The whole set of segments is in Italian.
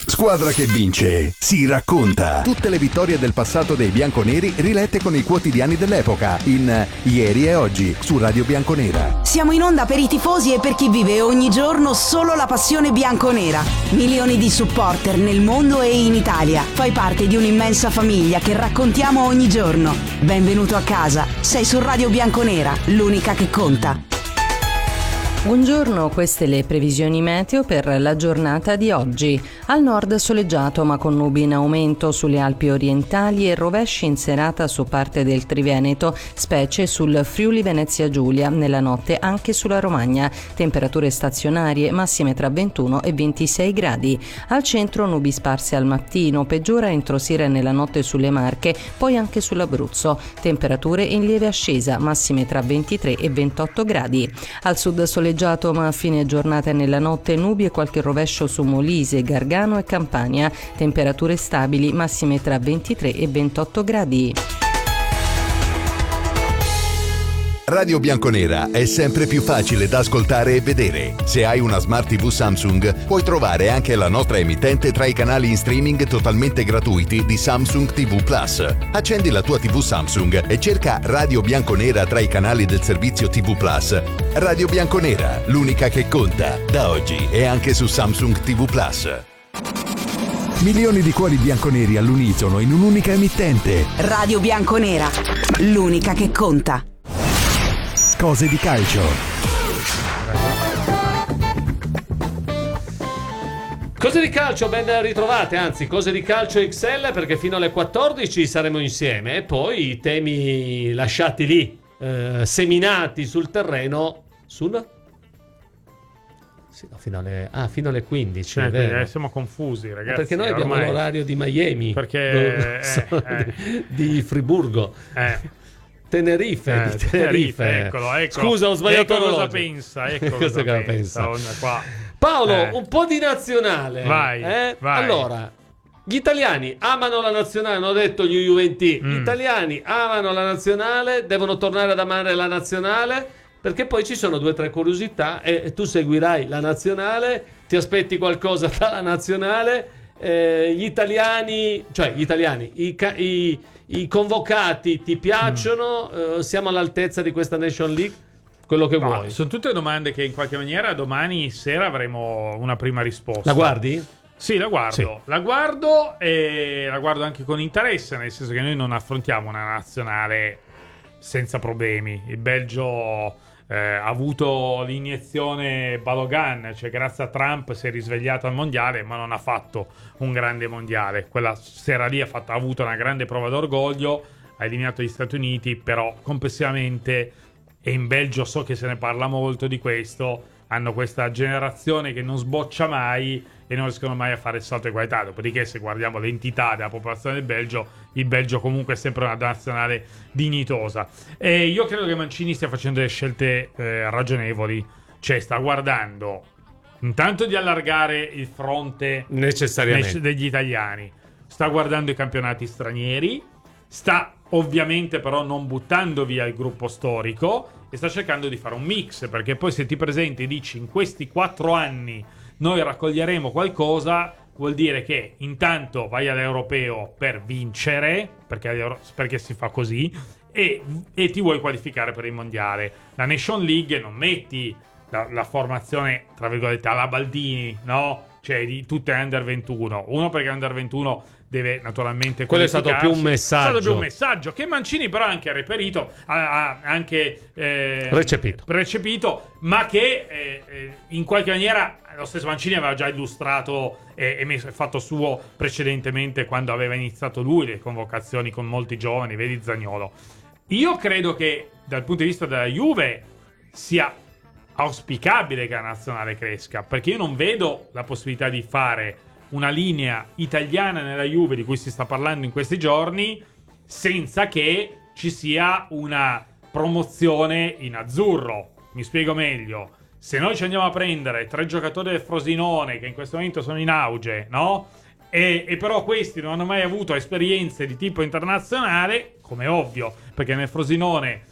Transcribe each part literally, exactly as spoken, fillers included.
Squadra che vince si racconta. Tutte le vittorie del passato dei bianconeri rilette con i quotidiani dell'epoca in Ieri e Oggi su Radio Bianconera. Siamo in onda per i tifosi e per chi vive ogni giorno solo la passione bianconera. Milioni di supporter nel mondo e in Italia. Fai parte di un'immensa famiglia che raccontiamo ogni giorno. Benvenuto a casa. Sei su Radio Bianconera, l'unica che conta. Buongiorno, queste le previsioni meteo per la giornata di oggi. Al nord soleggiato ma con nubi in aumento sulle Alpi orientali e rovesci in serata su parte del Triveneto, specie sul Friuli Venezia Giulia, nella notte anche sulla Romagna. Temperature stazionarie massime tra ventuno e ventisei gradi. Al centro nubi sparse al mattino, peggiora entro sera e nella notte sulle Marche, poi anche sull'Abruzzo. Temperature in lieve ascesa, massime tra ventitré e ventotto gradi. Al sud soleggiato ma a fine giornata e nella notte nubi e qualche rovescio su Molise, Gargano e Campania. Temperature stabili, massime tra ventitré e ventotto gradi. Radio Bianconera è sempre più facile da ascoltare e vedere. Se hai una Smart tivù Samsung, puoi trovare anche la nostra emittente tra i canali in streaming totalmente gratuiti di Samsung tivù Plus. Accendi la tua tivù Samsung e cerca Radio Bianconera tra i canali del servizio tivù Plus. Radio Bianconera, l'unica che conta, da oggi e anche su Samsung tivù Plus. Milioni di cuori bianconeri all'unisono in un'unica emittente. Radio Bianconera, l'unica che conta. Cose di calcio. Cose di calcio, ben ritrovate, anzi Cose di calcio X L, perché fino alle quattordici saremo insieme e poi i temi lasciati lì, eh, seminati sul terreno, sul... Sì, no, fino alle, ah, fino alle quindici, eh, è vero. Eh, siamo confusi, ragazzi. Perché noi abbiamo ormai... l'orario di Miami, perché eh, eh, di, di Friburgo. Eh. Tenerife, Eh, di Tenerife. Tenerife, eccolo, eccolo. Scusa, ho sbagliato ecco orologio. cosa pensa, ecco Questo cosa che pensa. pensa. Qua. Paolo, Eh. un po' di nazionale. Vai, eh? vai. Allora, gli italiani amano la nazionale, hanno detto gli Juventini. Mm. Gli italiani amano la nazionale, devono tornare ad amare la nazionale, perché poi ci sono due o tre curiosità e tu seguirai la nazionale, ti aspetti qualcosa dalla nazionale. Eh, gli italiani, cioè gli italiani, i, ca- i, i convocati ti piacciono? Mm. Eh, siamo all'altezza di questa Nation League? Quello che No, vuoi. sono tutte domande che in qualche maniera domani sera avremo una prima risposta. La guardi? Sì, la guardo. Sì. La guardo e la guardo anche con interesse, nel senso che noi non affrontiamo una nazionale senza problemi. Il Belgio eh, ha avuto l'iniezione Balogan, cioè grazie a Trump si è risvegliato al mondiale, ma non ha fatto un grande mondiale. Quella sera lì ha, fatto, ha avuto una grande prova d'orgoglio, ha eliminato gli Stati Uniti, però complessivamente, e in Belgio so che se ne parla molto di questo, hanno questa generazione che non sboccia mai e non riescono mai a fare il salto di qualità. Dopodiché, se guardiamo l'entità della popolazione del Belgio, il Belgio comunque è sempre una nazionale dignitosa. E io credo che Mancini stia facendo delle scelte eh, ragionevoli, cioè sta guardando intanto di allargare il fronte necessariamente degli italiani, sta guardando i campionati stranieri, sta ovviamente però non buttando via il gruppo storico e sta cercando di fare un mix, perché poi se ti presenti e dici in questi quattro anni noi raccoglieremo qualcosa, vuol dire che intanto vai all'europeo per vincere, perché, perché si fa così, e, e ti vuoi qualificare per il mondiale. La Nation League non metti la, la formazione tra virgolette alla Baldini, no? Cioè di tutte under ventuno. Uno perché under ventuno deve naturalmente quello è stato più un messaggio, è stato più un messaggio che Mancini però ha anche reperito, ha, ha anche eh, recepito. recepito ma che eh, eh, in qualche maniera lo stesso Mancini aveva già illustrato e, e messo, fatto suo precedentemente quando aveva iniziato lui le convocazioni con molti giovani, vedi Zaniolo. Io credo che dal punto di vista della Juve sia auspicabile che la nazionale cresca, perché io non vedo la possibilità di fare una linea italiana nella Juve di cui si sta parlando in questi giorni senza che ci sia una promozione in azzurro. Mi spiego meglio. Se noi ci andiamo a prendere tre giocatori del Frosinone che in questo momento sono in auge, no? E, e però questi non hanno mai avuto esperienze di tipo internazionale, come ovvio, perché nel Frosinone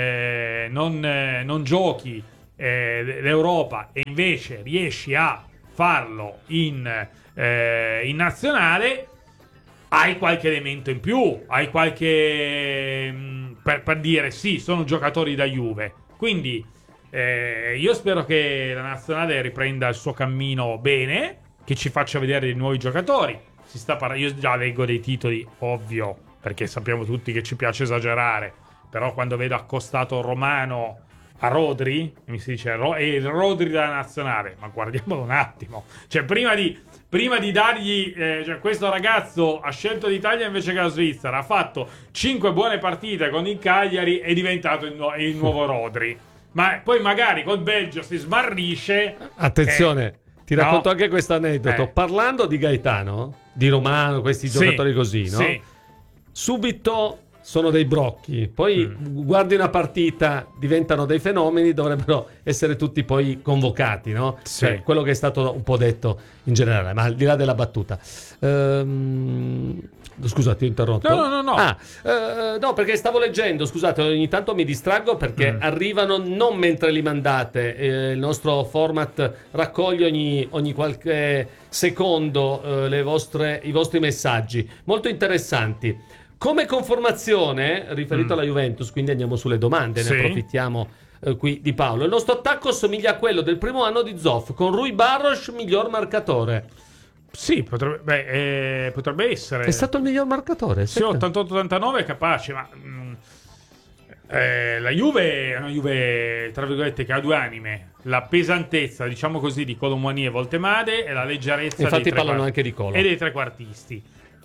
eh, non, eh, non giochi eh, l'Europa e invece riesci a farlo in eh, in nazionale, hai qualche elemento in più, hai qualche mh, per, per dire sì, sono giocatori da Juve. Quindi eh, io spero che la nazionale riprenda il suo cammino bene, che ci faccia vedere dei nuovi giocatori. Si sta par- io già leggo dei titoli, ovvio, perché sappiamo tutti che ci piace esagerare, però quando vedo accostato Romano a Rodri, mi si dice è il Rodri della nazionale, ma guardiamolo un attimo, cioè prima di, prima di dargli eh, cioè, questo ragazzo ha scelto l'Italia invece che la Svizzera, ha fatto cinque buone partite con il Cagliari, è diventato il, nu- il nuovo Rodri, ma poi magari col Belgio si smarrisce. Attenzione, eh, ti racconto no. anche questo aneddoto. Eh. Parlando di Gaetano, di Romano, questi Sì, giocatori così, no? sì. Subito sono dei brocchi, poi Mm. guardi una partita, diventano dei fenomeni, dovrebbero essere tutti poi convocati, no? Sì. Cioè, quello che è stato un po' detto in generale, ma al di là della battuta. Ehm, Scusa, ti ho interrotto. No, no, no, no. Ah, eh, no, perché stavo leggendo, scusate, ogni tanto mi distraggo perché Mm. arrivano non mentre li mandate. Eh, il nostro format raccoglie ogni, ogni qualche secondo eh, le vostre, i vostri messaggi, molto interessanti. Come conformazione, riferito Mm. alla Juventus, quindi andiamo sulle domande, Sì. ne approfittiamo eh, qui di Paolo. Il nostro attacco somiglia a quello del primo anno di Zoff, con Rui Barros miglior marcatore. Sì, potrebbe, beh, eh, potrebbe essere. È stato il miglior marcatore. Sì, ottantotto ottantanove è capace, ma mh, eh, la Juve è una Juve, tra virgolette, che ha due anime. La pesantezza, diciamo così, di Colomboani e Voltemade e la leggerezza Infatti dei tre parlano quart- anche di Colo. e dei trequartisti.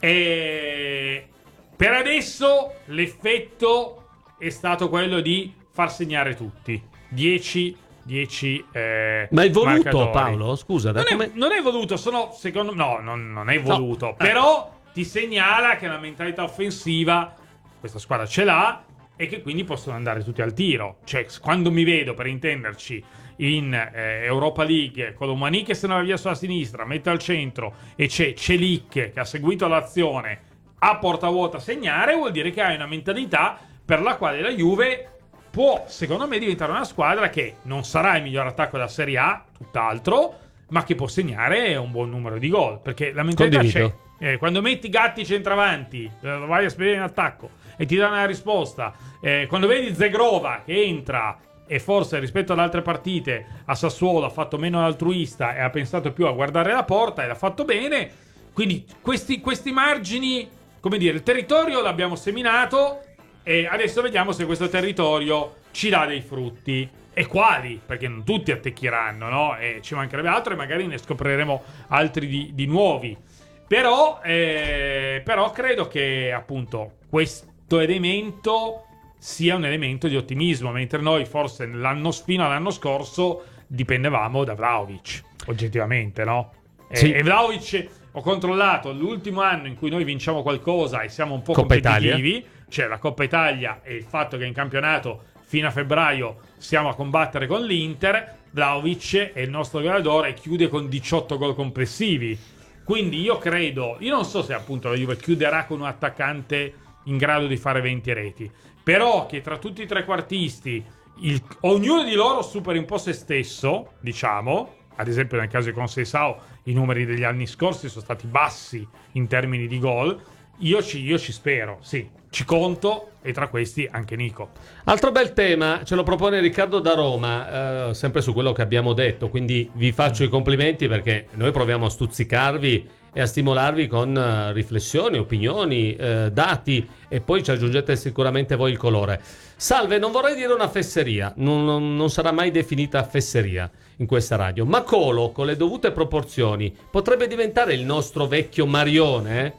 E per adesso l'effetto è stato quello di far segnare tutti. dieci dieci eh, Ma è voluto, marcatori. Paolo? Scusa, da Non, come... è, non è voluto, sono secondo no, non, non è voluto, No. però ti segnala che la mentalità offensiva questa squadra ce l'ha e che quindi possono andare tutti al tiro. Cioè, quando mi vedo, per intenderci, in eh, Europa League con Colomboani che se ne va via sulla sinistra, mette al centro e c'è Celic che ha seguito l'azione a porta vuota a segnare, vuol dire che hai una mentalità per la quale la Juve può, secondo me, diventare una squadra che non sarà il miglior attacco della Serie A, tutt'altro, ma che può segnare un buon numero di gol, perché la mentalità Condivido. c'è. Eh, quando metti Gatti centravanti, eh, vai a spedire in attacco e ti dà una risposta, eh, quando vedi Zegrova che entra e forse rispetto ad altre partite a Sassuolo ha fatto meno altruista e ha pensato più a guardare la porta e l'ha fatto bene, quindi questi, questi margini, come dire, il territorio l'abbiamo seminato e adesso vediamo se questo territorio ci dà dei frutti e quali, perché non tutti attecchiranno, no? E ci mancherebbe altro e magari ne scopriremo altri di, di nuovi. Però, eh, però credo che appunto questo elemento sia un elemento di ottimismo, mentre noi forse l'anno, fino all'anno scorso dipendevamo da Vlahovic, oggettivamente, no? E, Sì. e Vlahovic, ho controllato l'ultimo anno in cui noi vinciamo qualcosa e siamo un po' Coppa competitivi, cioè la Coppa Italia e il fatto che in campionato fino a febbraio siamo a combattere con l'Inter, Vlahovic è il nostro goleadore e chiude con diciotto gol complessivi. Quindi io credo, io non so se appunto la Juve chiuderà con un attaccante in grado di fare venti reti, però che tra tutti i trequartisti il, ognuno di loro superi un po' se stesso, diciamo, ad esempio nel caso di Conceição i numeri degli anni scorsi sono stati bassi in termini di gol, io ci, io ci spero, sì, ci conto e tra questi anche Nico. Altro bel tema, ce lo propone Riccardo da Roma, eh, sempre su quello che abbiamo detto, quindi vi faccio i complimenti perché noi proviamo a stuzzicarvi e a stimolarvi con uh, riflessioni, opinioni, eh, dati e poi ci aggiungete sicuramente voi il colore. Salve, non vorrei dire una fesseria, non, non, non sarà mai definita fesseria in questa radio, ma Colo con le dovute proporzioni potrebbe diventare il nostro vecchio Marione?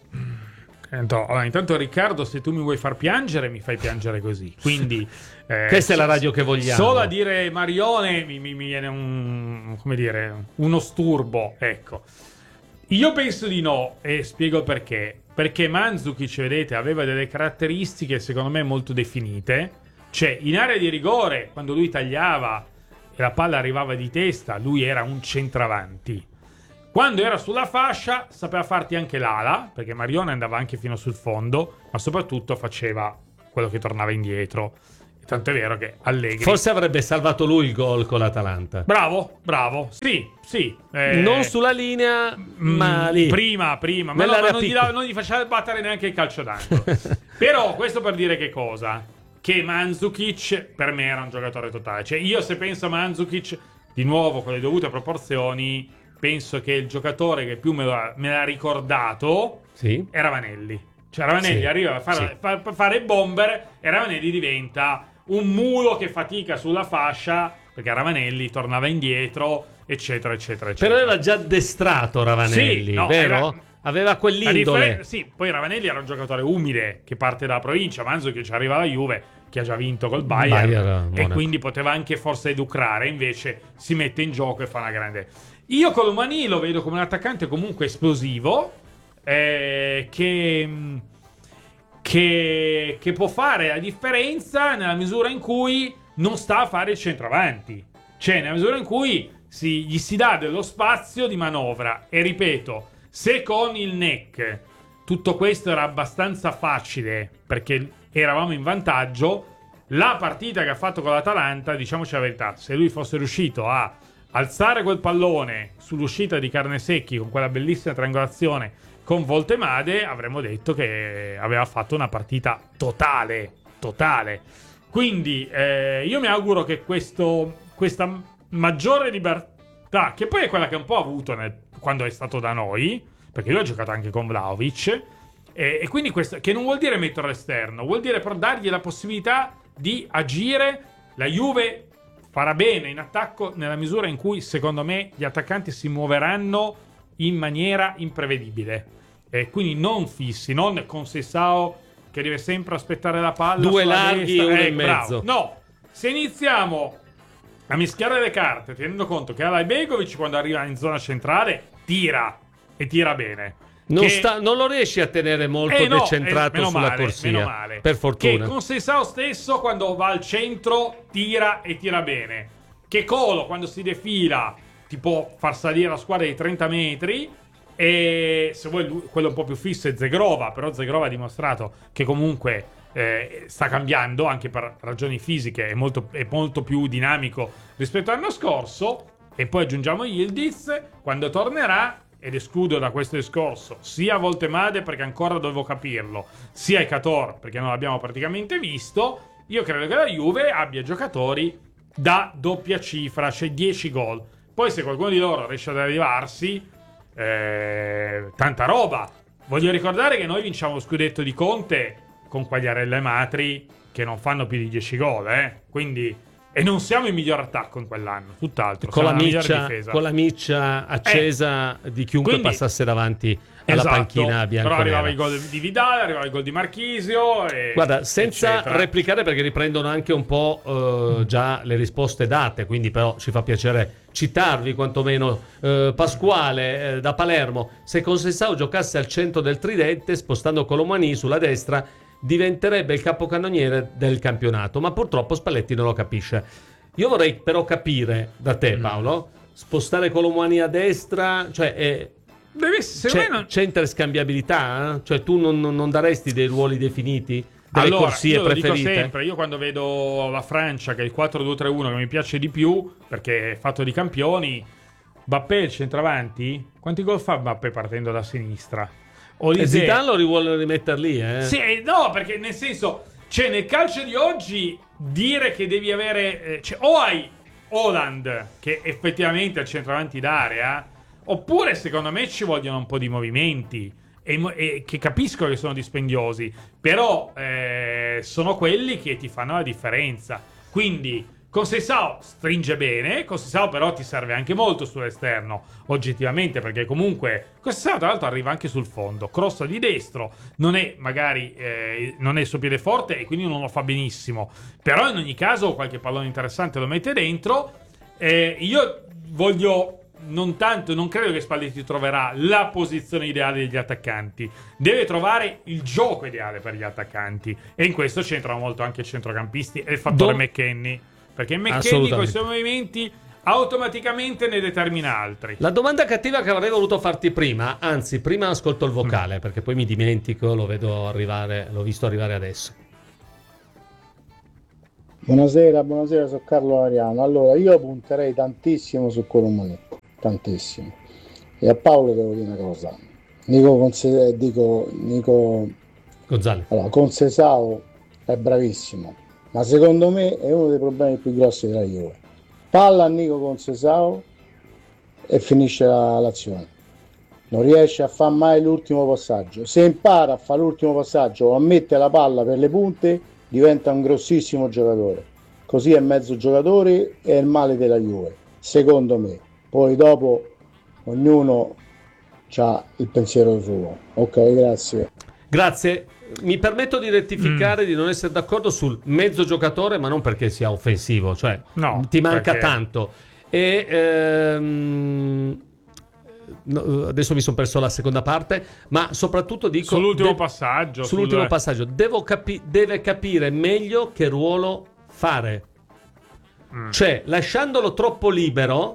Allora, intanto Riccardo, se tu mi vuoi far piangere, mi fai piangere così. Quindi eh, Questa è la radio che vogliamo. Solo a dire Marione mi, mi, mi viene un, come dire, uno sturbo, ecco. Io penso di no e spiego perché. Perché Mandzukic, vedete, aveva delle caratteristiche secondo me molto definite. Cioè, in area di rigore, quando lui tagliava e la palla arrivava di testa, lui era un centravanti. Quando era sulla fascia sapeva farti anche l'ala, perché Marione andava anche fino sul fondo, ma soprattutto faceva quello che tornava indietro. Tanto è vero che Allegri... Forse avrebbe salvato lui il gol con l'Atalanta. Bravo, bravo. Sì, sì. Eh, Non sulla linea, ma mm, lì. Prima, prima. Ma, no, Nell'area ma non, gli piccola. dava- non gli faceva battere neanche il calcio d'angolo. Però questo per dire che cosa? Che Mandzukic per me era un giocatore totale. Cioè io se penso a Mandzukic, di nuovo con le dovute proporzioni, penso che il giocatore che più me l'ha, me l'ha ricordato Sì. è Ravanelli. Cioè Ravanelli Sì, arriva a fare, sì. fa- fa- fare il bomber e Ravanelli diventa un mulo che fatica sulla fascia perché Ravanelli tornava indietro, eccetera, eccetera, eccetera. Però era già addestrato Ravanelli, Sì, no, vero? era- Aveva La quell'indole. differen- sì, poi Ravanelli era un giocatore umile che parte dalla provincia, Mandzukic ci arriva alla Juve, che ha già vinto col Bayern, Bayern, e Monaco. quindi poteva anche forse lucrare, invece si mette in gioco e fa una grande. Io Colomani lo vedo come un attaccante comunque esplosivo, eh, che, che, che può fare la differenza nella misura in cui non sta a fare il centravanti, cioè nella misura in cui si, gli si dà dello spazio di manovra. E ripeto, se con il N E C tutto questo era abbastanza facile perché eravamo in vantaggio, la partita che ha fatto con l'Atalanta, diciamoci la verità, se lui fosse riuscito a alzare quel pallone sull'uscita di Carnesecchi con quella bellissima triangolazione con Voltemade, avremmo detto che aveva fatto una partita totale, totale. Quindi eh, io mi auguro che questo, questa maggiore libertà, che poi è quella che un po' ha avuto nel, quando è stato da noi, perché lui ha giocato anche con Vlahovic, e, e quindi questo, che non vuol dire metterlo all'esterno, vuol dire però dargli la possibilità di agire. La Juve farà bene in attacco nella misura in cui, secondo me, gli attaccanti si muoveranno in maniera imprevedibile, e quindi non fissi, non con Sessao che deve sempre aspettare la palla, Due sulla larghi destra. e uno Eh, in bravo. mezzo. No, se iniziamo a mischiare le carte tenendo conto che Alajbegovic quando arriva in zona centrale tira e tira bene, Non, che- sta- non lo riesci a tenere molto eh no, decentrato eh, meno sulla male, corsia. meno male. Per fortuna. Che con Sessao stesso quando va al centro tira e tira bene, che Colo quando si defila ti può far salire la squadra di trenta metri, e se vuoi lui- quello un po' più fisso è Zegrova, però Zegrova ha dimostrato che comunque eh, sta cambiando anche per ragioni fisiche, è molto, è molto più dinamico rispetto all'anno scorso. E poi aggiungiamo Yildiz quando tornerà, ed escludo da questo discorso sia Voltemade perché ancora devo capirlo, sia Ekator perché non l'abbiamo praticamente visto. Io credo che la Juve abbia giocatori da doppia cifra, cioè dieci gol. Poi se qualcuno di loro riesce ad arrivarsi, eh, tanta roba. Voglio ricordare che noi vinciamo lo scudetto di Conte con Quagliarella e Matri che non fanno più di dieci gol, eh? Quindi, e non siamo il miglior attacco in quell'anno, tutt'altro, Con siamo la, la migliore miccia, difesa. con la miccia accesa di chiunque Quindi- passasse davanti alla Esatto, panchina però bianconera. arrivava il gol di Vidal, arrivava il gol di Marchisio e Guarda, senza eccetera. replicare perché riprendono anche un po' eh, già le risposte date, quindi però ci fa piacere citarvi quantomeno. eh, Pasquale eh, da Palermo: se con Sessao giocasse al centro del tridente spostando Colomani sulla destra diventerebbe il capocannoniere del campionato, ma purtroppo Spalletti non lo capisce. Io vorrei però capire da te, Paolo, spostare Colomani a destra, cioè è Deve, secondo c'è, me non... c'è interscambiabilità? eh? Cioè tu non, non- non daresti dei ruoli definiti? Delle Allora, corsie io lo dico preferite? sempre, io quando vedo la Francia che è il quattro due tre uno che mi piace di più perché è fatto di campioni, Mbappé il centravanti, quanti gol fa Mbappé partendo da sinistra? E Olise, Zidane lo rivuole rimettere lì, eh? sì, eh, no, perché nel senso, cioè nel calcio di oggi dire che devi avere, eh, cioè, o hai Haaland che effettivamente è il centravanti d'area, oppure secondo me ci vogliono un po' di movimenti e, mo- e che capisco che sono dispendiosi, però eh, sono quelli che ti fanno la differenza. Quindi con Sessao stringe bene, con Sessao però ti serve anche molto sull'esterno, oggettivamente, perché comunque con Sessao tra l'altro arriva anche sul fondo, crossa di destro, non è magari eh, non è il suo piede forte e quindi non lo fa benissimo, però in ogni caso qualche pallone interessante lo mette dentro. Eh, io voglio non tanto, non credo che Spalletti troverà la posizione ideale degli attaccanti, deve trovare il gioco ideale per gli attaccanti, e in questo c'entrano molto anche i centrocampisti e il fattore Do- McKennie, perché McKennie con i Assolutamente. suoi movimenti automaticamente ne determina altri. La domanda cattiva che avrei voluto farti prima, anzi prima ascolto il vocale Mm. perché poi mi dimentico, lo vedo arrivare, l'ho visto arrivare adesso. Buonasera, buonasera, sono Carlo Ariano. Allora, io punterei tantissimo su Colomani, tantissimo. E a Paolo devo dire una cosa. Nico, Conse- dico, Nico Gonzalez. Allora, Concesao è bravissimo, ma secondo me è uno dei problemi più grossi della Juve. Palla a Nico Concesao e finisce la, l'azione. Non riesce a fare mai l'ultimo passaggio. Se impara a fare l'ultimo passaggio o a mettere la palla per le punte, diventa un grossissimo giocatore. Così è mezzo giocatore e è il male della Juve, secondo me. Poi dopo ognuno ha il pensiero suo. Ok, grazie. Grazie. Mi permetto di rettificare mm. di non essere d'accordo sul mezzo giocatore, ma non perché sia offensivo, cioè no, ti manca perché... tanto. E ehm, no, adesso mi sono perso la seconda parte, ma soprattutto dico sull'ultimo de- passaggio. Sull'ultimo sul... passaggio devo capi- deve capire meglio che ruolo fare. Mm. Cioè, lasciandolo troppo libero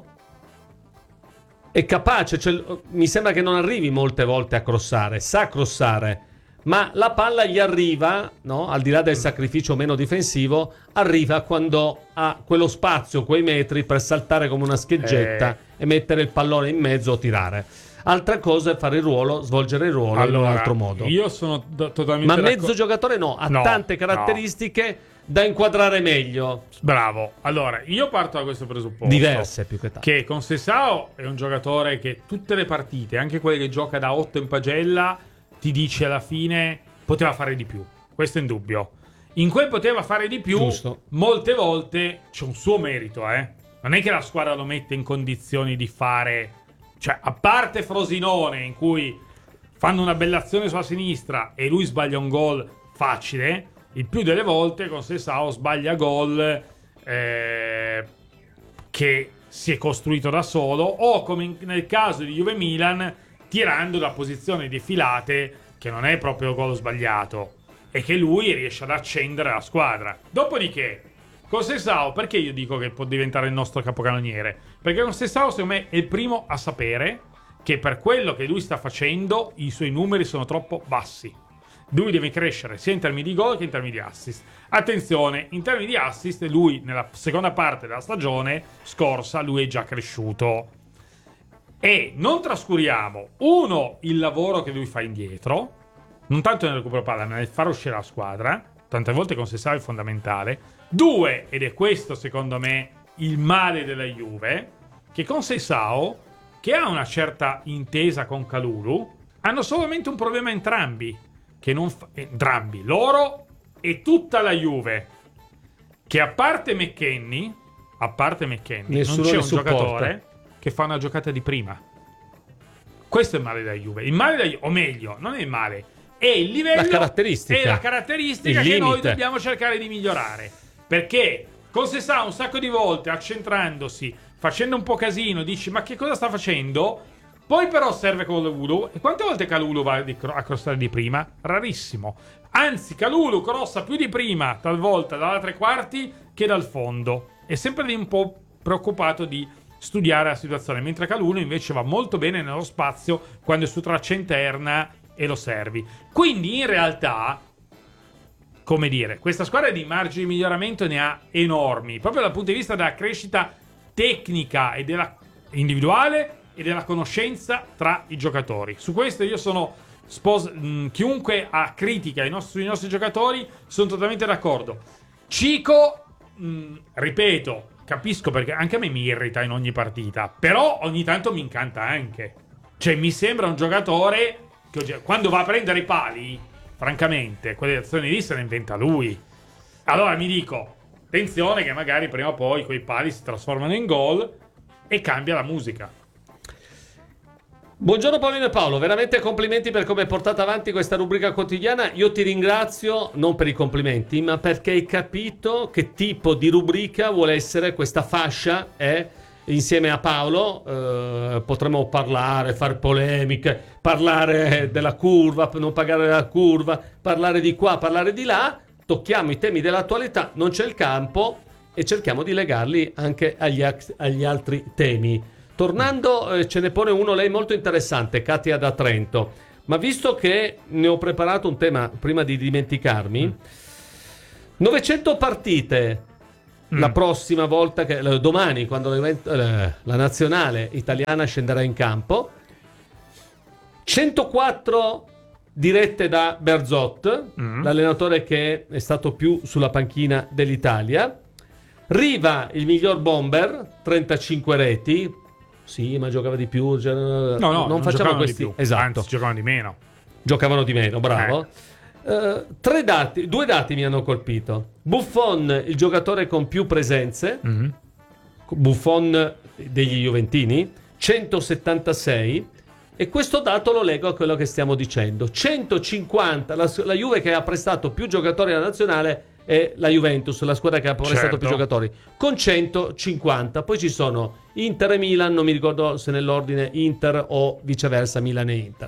è capace, cioè, mi sembra che non arrivi molte volte a crossare, sa crossare, ma la palla gli arriva, no? Al di là del sacrificio meno difensivo, arriva quando ha quello spazio, quei metri per saltare come una scheggetta eh. e mettere il pallone in mezzo o tirare. Altra cosa è fare il ruolo, svolgere il ruolo allora, in un altro modo. Io sono do- totalmente Ma d'accordo. mezzo giocatore no, ha no, tante caratteristiche no. da inquadrare meglio. Bravo. Allora, io parto da questo presupposto. Diverse più che tanto. Che Concesao è un giocatore che tutte le partite, anche quelle che gioca da otto in pagella, ti dice alla fine poteva fare di più. Questo è indubbio. In quel poteva fare di più, Giusto. molte volte c'è un suo merito, eh. Non è che la squadra lo mette in condizioni di fare... Cioè, a parte Frosinone, in cui fanno una bella azione sulla sinistra e lui sbaglia un gol facile, il più delle volte Concesao sbaglia gol eh, che si è costruito da solo, o come in, nel caso di Juve-Milan, tirando da posizioni defilate, che non è proprio gol sbagliato, e che lui riesce ad accendere la squadra. Dopodiché, Concesao, perché io dico che può diventare il nostro capocannoniere? Perché Concesao, secondo me, è il primo a sapere che per quello che lui sta facendo i suoi numeri sono troppo bassi. Lui deve crescere sia in termini di gol che in termini di assist. Attenzione, in termini di assist, lui nella seconda parte della stagione scorsa, lui è già cresciuto. E non trascuriamo, uno, il lavoro che lui fa indietro, non tanto nel recupero palla, ma nel far uscire la squadra. Tante volte Concesao è fondamentale. Due, ed è questo secondo me il male della Juve, che Concesao, che ha una certa intesa con Kalulu, hanno solamente un problema entrambi, che non fa... entrambi, loro e tutta la Juve, che a parte McKennie, a parte McKennie, non c'è un supporta. giocatore che fa una giocata di prima. Questo è il male della Juve. Il male della Juve, o meglio, non è il male, è il livello, la caratteristica, è la caratteristica il che limite. Noi dobbiamo cercare di migliorare. Perché Concesao un sacco di volte accentrandosi, facendo un po' casino, dici ma che cosa sta facendo? Poi però serve Kalulu. E quante volte Kalulu va a crossare di prima? Rarissimo. Anzi, Kalulu crossa più di prima, talvolta dalla tre quarti, che dal fondo. È sempre lì un po' preoccupato di studiare la situazione, mentre Kalulu invece va molto bene nello spazio quando è su traccia interna e lo servi. Quindi in realtà, come dire, questa squadra di margini di miglioramento ne ha enormi, proprio dal punto di vista della crescita tecnica e della individuale e della conoscenza tra i giocatori. Su questo io sono spos- mh, chiunque ha critica ai nostri, sui nostri giocatori, sono totalmente d'accordo. Cico, mh, ripeto, capisco perché anche a me mi irrita in ogni partita, però ogni tanto mi incanta anche. Cioè mi sembra un giocatore che quando va a prendere i pali, francamente, quelle azioni lì se ne inventa lui. Allora mi dico, attenzione che magari prima o poi quei pali si trasformano in gol e cambia la musica. Buongiorno Paolino e Paolo, veramente complimenti per come hai portato avanti questa rubrica quotidiana. Io ti ringrazio non per i complimenti, ma perché hai capito che tipo di rubrica vuole essere questa fascia, eh? Insieme a Paolo eh, potremo parlare, fare polemiche, parlare della curva, non pagare la curva, parlare di qua, parlare di là, tocchiamo i temi dell'attualità, non c'è il campo e cerchiamo di legarli anche agli, agli altri temi. Tornando, eh, ce ne pone uno lei molto interessante, Katia da Trento, ma visto che ne ho preparato un tema prima di dimenticarmi, novecento partite, mm. la prossima volta, che domani, quando la, la nazionale italiana scenderà in campo. centoquattro dirette da Bearzot, mm. l'allenatore che è stato più sulla panchina dell'Italia. Riva, il miglior bomber, trentacinque reti. Sì, ma giocava di più. Cioè, no, no, non, non facciamo questi. Di più. Esatto. Anzi, giocavano di meno. Giocavano di meno, bravo. Eh. Uh, tre dati, due dati mi hanno colpito. Buffon, il giocatore con più presenze. Mm-hmm. Buffon degli Juventini, centosettantasei. E questo dato lo leggo a quello che stiamo dicendo. centocinquanta, la, la Juve che ha prestato più giocatori alla nazionale è la Juventus, la squadra che ha prestato certo. più giocatori, con centocinquanta. Poi ci sono Inter e Milan, non mi ricordo se nell'ordine Inter o viceversa Milan e Inter.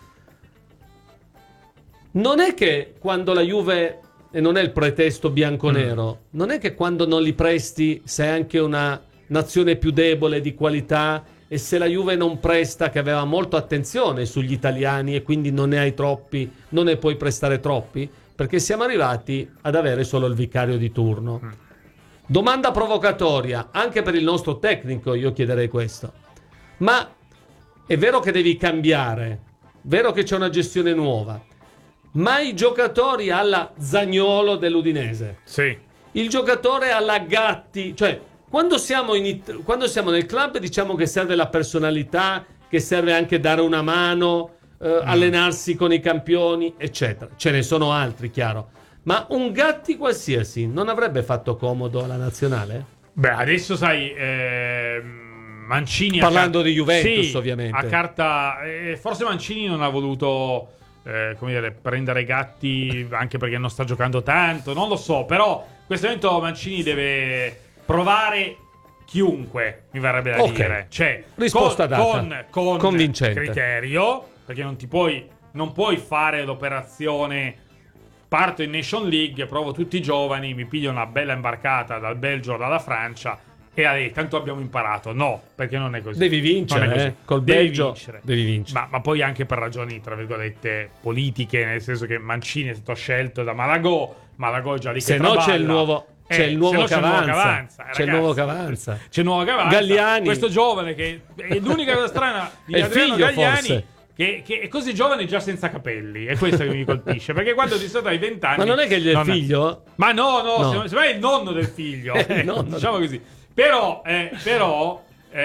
Non è che quando la Juve, e non è il pretesto bianconero, mm. non è che quando non li presti sei anche una nazione più debole di qualità, e se la Juve non presta, che aveva molto attenzione sugli italiani e quindi non ne hai troppi, non ne puoi prestare troppi, perché siamo arrivati ad avere solo il vicario di turno. Mm. Domanda provocatoria, anche per il nostro tecnico io chiederei questo. Ma è vero che devi cambiare, vero che c'è una gestione nuova, ma i giocatori alla Zaniolo dell'Udinese, sì. il giocatore alla Gatti, cioè quando siamo, in, quando siamo nel club diciamo che serve la personalità, che serve anche dare una mano, eh, mm. allenarsi con i campioni, eccetera. Ce ne sono altri, chiaro. Ma un Gatti qualsiasi non avrebbe fatto comodo alla nazionale? Beh, adesso sai, eh, Mancini... Parlando car- di Juventus, sì, ovviamente. A carta... Eh, forse Mancini non ha voluto... Eh, come dire, prendere Gatti anche perché non sta giocando tanto, non lo so, però in questo momento Mancini deve provare chiunque, mi verrebbe da okay. dire, cioè risposta con, data con, con convincente criterio, perché non ti puoi non puoi fare l'operazione parto in Nation League, provo tutti i giovani, mi piglio una bella imbarcata dal Belgio o dalla Francia e allora, tanto abbiamo imparato. No, perché non è così. Devi vincere, così. Eh? Col devi Belgio vincere. devi vincere. Ma, ma poi anche per ragioni, tra virgolette, politiche, nel senso che Mancini è stato scelto da Malagò, Malagò è già lì che se traballa. no c'è il nuovo c'è eh, il nuovo che avanza, avanza c'è il nuovo che avanza c'è il nuovo che avanza Galliani, questo giovane che è l'unica cosa strana di è Adriano figlio, Galliani forse. Che, che è così giovane già senza capelli. È questo che mi colpisce. Perché quando ti sotto ai vent'anni. Ma non è che gli è il figlio? È... Ma no, no, no. Se, se è il nonno del figlio. il eh, nonno diciamo così. Però, eh, però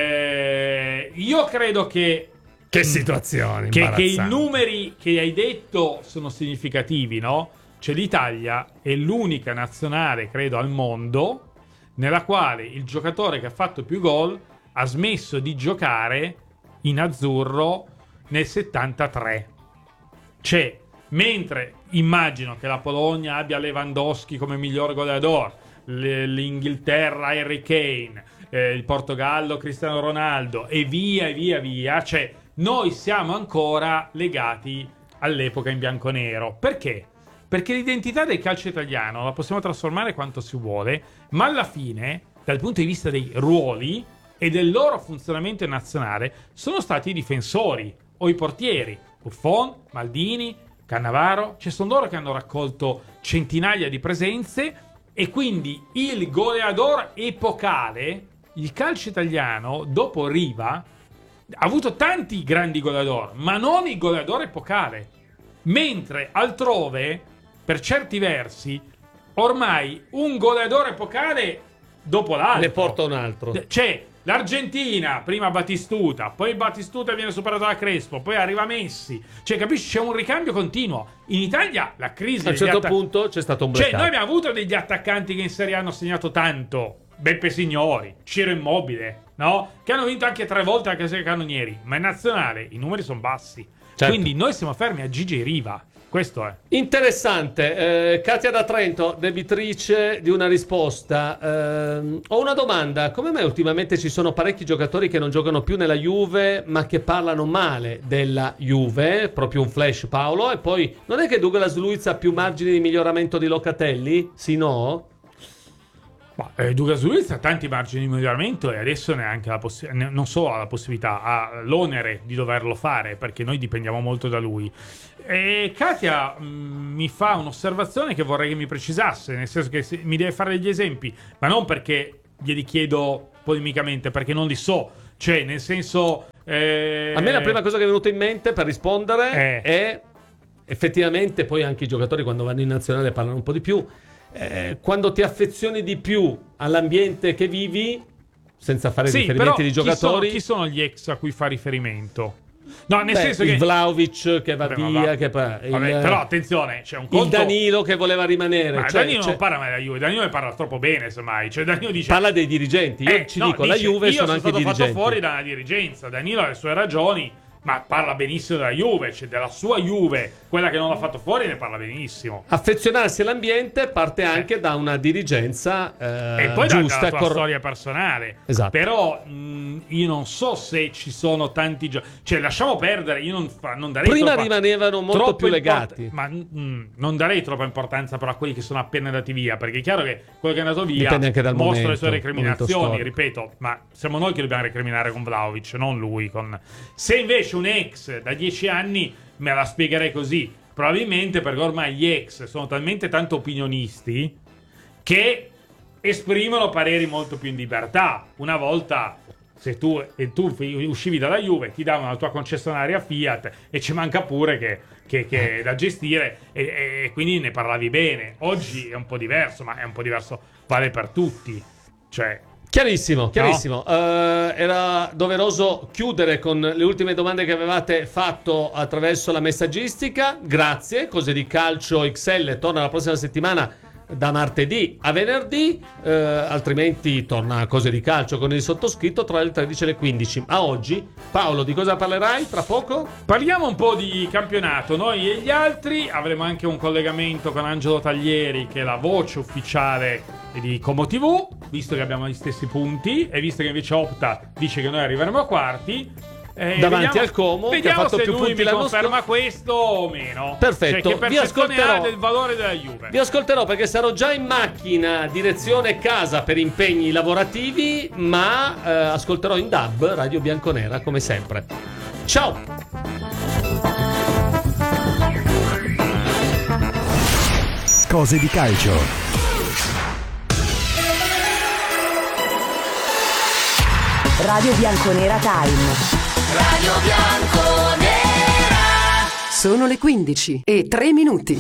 eh, io credo che. Che situazione. Che, che i numeri che hai detto sono significativi, no? Cioè, l'Italia è l'unica nazionale, credo, al mondo nella quale il giocatore che ha fatto più gol ha smesso di giocare in azzurro nel settantatré. Cioè, mentre immagino che la Polonia abbia Lewandowski come miglior goleador, l'Inghilterra Harry Kane, eh, il Portogallo Cristiano Ronaldo e via e via via, cioè noi siamo ancora legati all'epoca in bianconero. Perché? Perché l'identità del calcio italiano la possiamo trasformare quanto si vuole, ma alla fine, dal punto di vista dei ruoli e del loro funzionamento nazionale, sono stati i difensori o i portieri. Buffon, Maldini, Cannavaro, ci sono loro che hanno raccolto centinaia di presenze e quindi il goleador epocale, il calcio italiano, dopo Riva, ha avuto tanti grandi goleador, ma non il goleador epocale. Mentre altrove, per certi versi, ormai un goleador epocale dopo l'altro. Ne porta un altro. C'è l'Argentina, prima Batistuta, poi Batistuta viene superato da Crespo, poi arriva Messi. Cioè, capisci? C'è un ricambio continuo. In Italia la crisi... A un certo atta- punto c'è stato un blackout. Cioè, noi abbiamo avuto degli attaccanti che in Serie A hanno segnato tanto. Beppe Signori, Ciro Immobile, no? Che hanno vinto anche tre volte anche se cannonieri. Ma in nazionale i numeri sono bassi. Certo. Quindi noi siamo fermi a Gigi Riva. Questo è. Interessante. Eh, Katia da Trento, debitrice di una risposta. Eh, ho una domanda. Come mai ultimamente ci sono parecchi giocatori che non giocano più nella Juve, ma che parlano male della Juve? Proprio un flash, Paolo. E poi, non è che Douglas Luiz ha più margini di miglioramento di Locatelli? Sì, no? Ma, eh, Douglas Luiz ha tanti margini di miglioramento e adesso neanche la possi- non solo ha la possibilità, ha l'onere di doverlo fare, perché noi dipendiamo molto da lui. E Katia mh, mi fa un'osservazione che vorrei che mi precisasse, nel senso che se, mi deve fare degli esempi, ma non perché glieli chiedo polemicamente, perché non li so, cioè nel senso eh... a me la prima cosa che è venuta in mente per rispondere eh. è effettivamente, poi anche i giocatori quando vanno in nazionale parlano un po' di più, eh, quando ti affezioni di più all'ambiente che vivi, senza fare sì, riferimenti però di giocatori. Chi sono, chi sono gli ex a cui fa riferimento? No, nel Beh, senso il che Vlahovic che va Vabbè, via, va. che pa- il, Vabbè, però attenzione, c'è un conto... il Danilo che voleva rimanere. Ma cioè, Danilo cioè, non parla mai della Juve, Danilo ne parla troppo bene, semmai. Cioè Danilo dice parla dei dirigenti. Io eh, ci no, dico, dice, la Juve io sono, sono anche i stato fatto dirigenti. fuori dalla dirigenza. Danilo ha le sue ragioni, ma parla benissimo della Juve, cioè della sua Juve, quella che non l'ha fatto fuori ne parla benissimo. Affezionarsi all'ambiente parte anche eh. da una dirigenza eh, e poi giusta, dalla tua cor- storia personale. Esatto. Però mh, io non so se ci sono tanti giochi, cioè lasciamo perdere, io non, fa, non darei prima troppa, rimanevano molto più legati, import- ma mh, non darei troppa importanza però a quelli che sono appena andati via, perché è chiaro che quello che è andato via dipende anche dal mostra momento, le sue recriminazioni, momento ripeto, ma siamo noi che dobbiamo recriminare con Vlahovic, non lui. Con... se invece un ex da dieci anni, me la spiegherei così, probabilmente perché ormai gli ex sono talmente tanto opinionisti che esprimono pareri molto più in libertà. Una volta, se tu, e tu uscivi dalla Juve, ti davano la tua concessionaria Fiat e ci manca pure che, che, che è da gestire e, e quindi ne parlavi bene. Oggi è un po' diverso, ma è un po' diverso, vale per tutti, cioè... Chiarissimo, chiarissimo. No? Uh, era doveroso chiudere con le ultime domande che avevate fatto attraverso la messaggistica. Grazie. Cose di Calcio X L torna la prossima settimana da martedì a venerdì, uh, altrimenti torna Cose di Calcio con il sottoscritto tra le tredici e le quindici. A oggi, Paolo, di cosa parlerai tra poco? Parliamo un po' di campionato, noi e gli altri. Avremo anche un collegamento con Angelo Taglieri, che è la voce ufficiale di Como tivù, visto che abbiamo gli stessi punti e visto che invece Opta dice che noi arriveremo a quarti, eh, davanti vediamo, al Como, che ha fatto se più lui punti mi l'anno conferma scorso. questo o meno. Perfetto, cioè, che vi percezione ascolterò ha del valore della Juve. Vi ascolterò perché sarò già in macchina direzione casa per impegni lavorativi, ma eh, ascolterò in D A B Radio Bianconera come sempre. Ciao. Cose di calcio. Radio Bianconera Time. Radio Bianconera. Sono le quindici e tre minuti.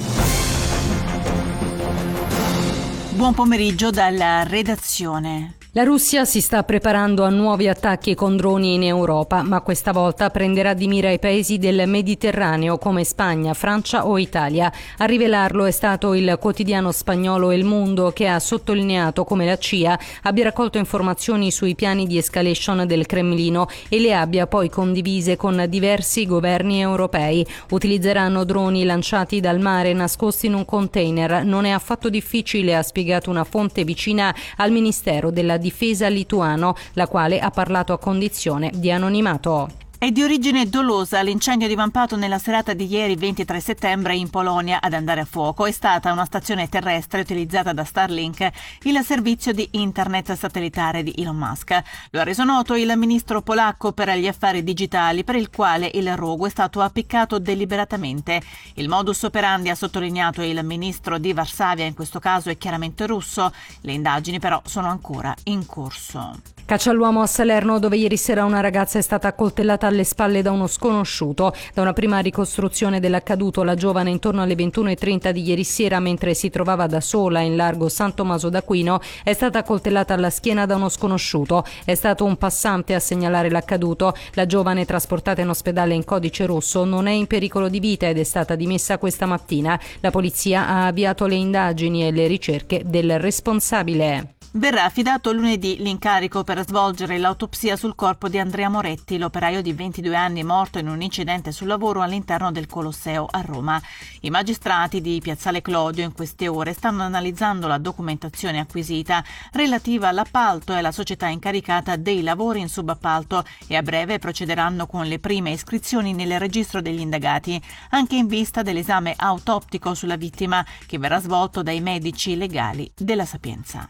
Buon pomeriggio dalla redazione. La Russia si sta preparando a nuovi attacchi con droni in Europa, ma questa volta prenderà di mira i paesi del Mediterraneo come Spagna, Francia o Italia. A rivelarlo è stato il quotidiano spagnolo El Mundo, che ha sottolineato come la C I A abbia raccolto informazioni sui piani di escalation del Cremlino e le abbia poi condivise con diversi governi europei. Utilizzeranno droni lanciati dal mare nascosti in un container. Non è affatto difficile, ha spiegato una fonte vicina al Ministero della Difesa lituano, la quale ha parlato a condizione di anonimato. È di origine dolosa l'incendio divampato nella serata di ieri ventitré settembre in Polonia. Ad andare a fuoco è stata una stazione terrestre utilizzata da Starlink, il servizio di internet satellitare di Elon Musk. Lo ha reso noto il ministro polacco per gli affari digitali, per il quale il rogo è stato appiccato deliberatamente. Il modus operandi, ha sottolineato il ministro di Varsavia, in questo caso è chiaramente russo. Le indagini però sono ancora in corso. Caccia all'uomo a Salerno, dove ieri sera una ragazza è stata accoltellata alle spalle da uno sconosciuto. Da una prima ricostruzione dell'accaduto, la giovane intorno alle ventuno e trenta di ieri sera, mentre si trovava da sola in largo San Tommaso d'Aquino, è stata accoltellata alla schiena da uno sconosciuto. È stato un passante a segnalare l'accaduto. La giovane, trasportata in ospedale in codice rosso, non è in pericolo di vita ed è stata dimessa questa mattina. La polizia ha avviato le indagini e le ricerche del responsabile. Verrà affidato lunedì l'incarico per svolgere l'autopsia sul corpo di Andrea Moretti, l'operaio di ventidue anni morto in un incidente sul lavoro all'interno del Colosseo a Roma. I magistrati di Piazzale Clodio in queste ore stanno analizzando la documentazione acquisita relativa all'appalto e alla società incaricata dei lavori in subappalto e a breve procederanno con le prime iscrizioni nel registro degli indagati, anche in vista dell'esame autoptico sulla vittima che verrà svolto dai medici legali della Sapienza. Quasi la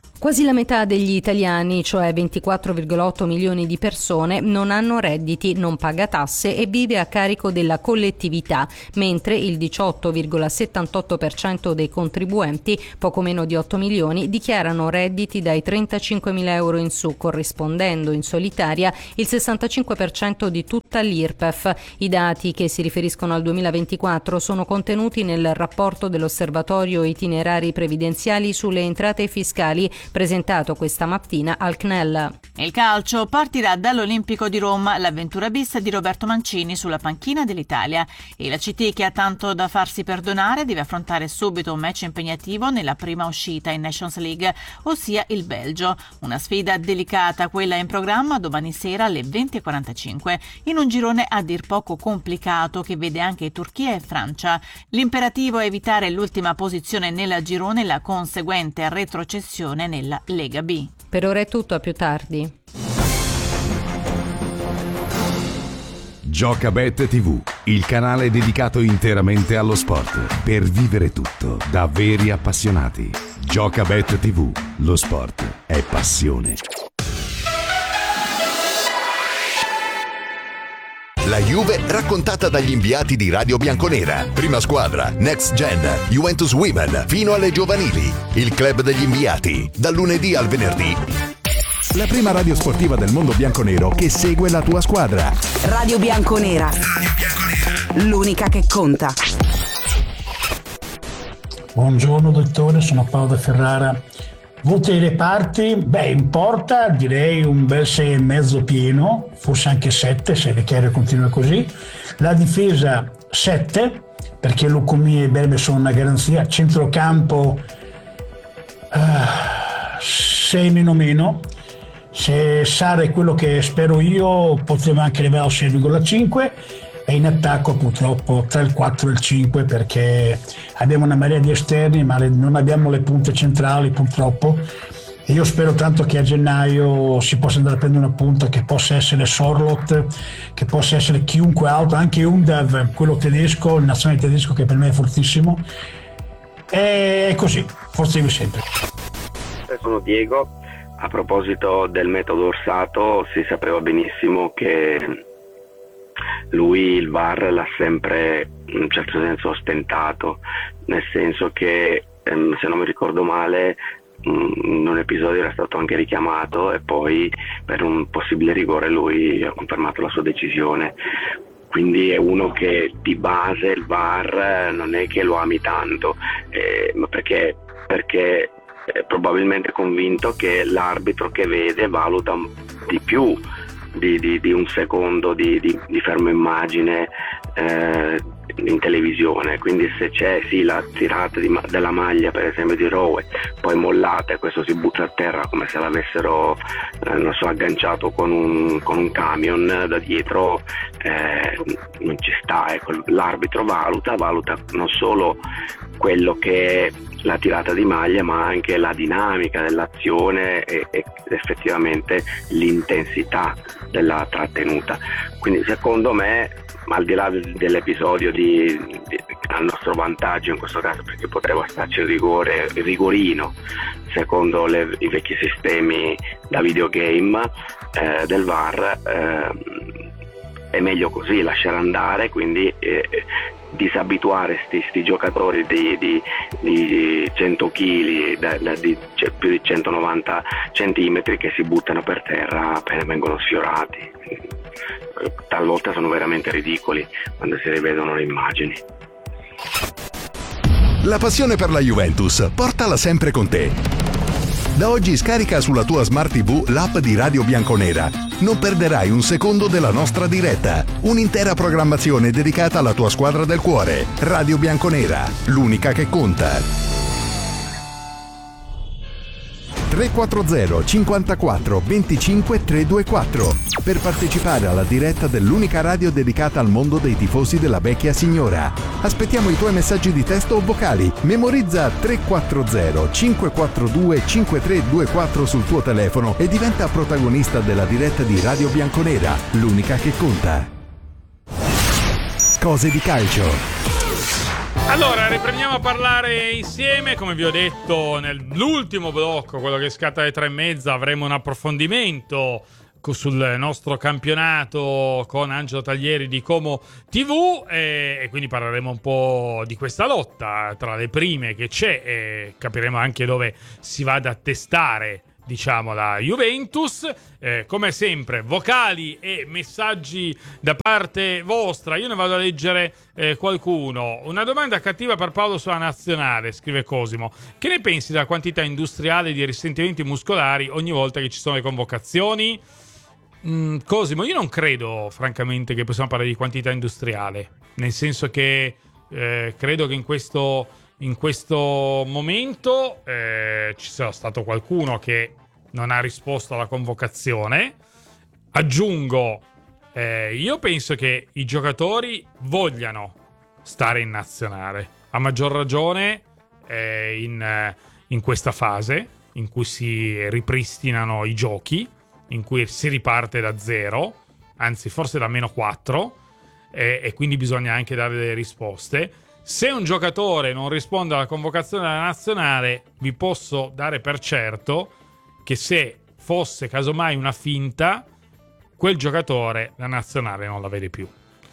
la metà degli italiani, cioè ventiquattro virgola otto milioni di persone, non hanno redditi, non paga tasse e vive a carico della collettività, mentre il diciotto virgola settantotto per cento dei contribuenti, poco meno di otto milioni, dichiarano redditi dai trentacinquemila euro in su, corrispondendo in solitaria il sessantacinque per cento di tutta l'I R P E F. I dati, che si riferiscono al duemilaventiquattro, sono contenuti nel rapporto dell'Osservatorio Itinerari Previdenziali sulle entrate fiscali, presentato questa mattina al C N E L. Il calcio partirà dall'Olimpico di Roma, l'avventura bis di Roberto Mancini sulla panchina dell'Italia, e la C T, che ha tanto da farsi perdonare, deve affrontare subito un match impegnativo nella prima uscita in Nations League, ossia il Belgio. Una sfida delicata, quella in programma domani sera alle venti e quarantacinque, in un girone a dir poco complicato che vede anche Turchia e Francia. L'imperativo è evitare l'ultima posizione nel girone e la conseguente retrocessione nella Lega B. Per ora è tutto, a più tardi. Giocabet tivù, il canale dedicato interamente allo sport, per vivere tutto da veri appassionati. Giocabet tivù, lo sport è passione. La Juve raccontata dagli inviati di Radio Bianconera. Prima squadra, Next Gen, Juventus Women, fino alle giovanili. Il club degli inviati, dal lunedì al venerdì. La prima radio sportiva del mondo bianconero che segue la tua squadra. Radio Bianconera. Radio Bianconera. L'unica che conta. Buongiorno dottore, sono Paolo da Ferrara. Voti ai reparti, beh, in porta direi un bel sei e mezzo pieno, forse anche sette se Vecchiario continua così. La difesa sette, perché Lucumia e Berbe sono una garanzia. Centrocampo uh, sei meno meno. Se Sara è quello che spero io, potremmo anche arrivare al sei virgola cinque. E in attacco purtroppo tra il quattro e il cinque, perché abbiamo una marea di esterni ma non abbiamo le punte centrali purtroppo, e io spero tanto che a gennaio si possa andare a prendere una punta che possa essere Sorlot, che possa essere chiunque altro, anche Undav, quello tedesco, il nazionale tedesco, che per me è fortissimo. E è così, forza di sempre. Sono Diego. A proposito del metodo Orsato, si sapeva benissimo che lui il V A R l'ha sempre in un certo senso ostentato, nel senso che ehm, se non mi ricordo male in un episodio era stato anche richiamato e poi per un possibile rigore lui ha confermato la sua decisione. Quindi è uno che di base il V A R non è che lo ami tanto, eh, ma perché, perché è probabilmente convinto che l'arbitro che vede valuta di più Di, di, di un secondo di, di, di fermo immagine eh, in televisione. Quindi se c'è sì la tirata di, della maglia per esempio di Rowe, poi mollata e questo si butta a terra come se l'avessero eh, non so, agganciato con un, con un camion da dietro, eh, non ci sta, ecco. L'arbitro valuta valuta non solo quello che è la tirata di maglia, ma anche la dinamica dell'azione e, e effettivamente l'intensità della trattenuta. Quindi secondo me, al di là dell'episodio di, di, a nostro vantaggio in questo caso, perché poteva starci il rigore, il rigorino secondo le, i vecchi sistemi da videogame eh, del V A R, eh, è meglio così, lasciare andare, quindi eh, disabituare sti, sti giocatori di, di, di cento chili, da, da, di cioè, più di centonovanta centimetri, che si buttano per terra appena vengono sfiorati. Talvolta sono veramente ridicoli quando si rivedono le immagini. La passione per la Juventus, portala sempre con te. Da oggi scarica sulla tua Smart tivù l'app di Radio Bianconera. Non perderai un secondo della nostra diretta. Un'intera programmazione dedicata alla tua squadra del cuore. Radio Bianconera, l'unica che conta. tre quattro zero cinquantaquattro venticinque trecentoventiquattro per partecipare alla diretta dell'unica radio dedicata al mondo dei tifosi della vecchia signora. Aspettiamo i tuoi messaggi di testo o vocali. Memorizza tre quattro zero cinque quattro due cinque tre due quattro sul tuo telefono e diventa protagonista della diretta di Radio Bianconera, l'unica che conta. Cose di calcio. Allora, riprendiamo a parlare insieme. Come vi ho detto nell'ultimo blocco, quello che scatta alle tre e mezza, avremo un approfondimento sul nostro campionato con Angelo Taglieri di Como tivù e, e quindi parleremo un po' di questa lotta tra le prime che c'è e capiremo anche dove si va ad attestare, diciamo, la Juventus. Eh, come sempre vocali e messaggi da parte vostra. Io ne vado a leggere eh, qualcuno. Una domanda cattiva per Paolo sulla nazionale, scrive Cosimo. Che ne pensi della quantità industriale di risentimenti muscolari ogni volta che ci sono le convocazioni? Mm, Cosimo, io non credo francamente che possiamo parlare di quantità industriale, nel senso che eh, credo che in questo in questo momento eh, ci sia stato qualcuno che non ha risposto alla convocazione. Aggiungo, eh, io penso che i giocatori vogliano stare in nazionale, a maggior ragione eh, in, in questa fase in cui si ripristinano i giochi, in cui si riparte da zero, anzi forse da meno quattro, eh, e quindi bisogna anche dare delle risposte. Se un giocatore non risponde alla convocazione della nazionale, vi posso dare per certo che se fosse casomai una finta, quel giocatore la nazionale non la vede più.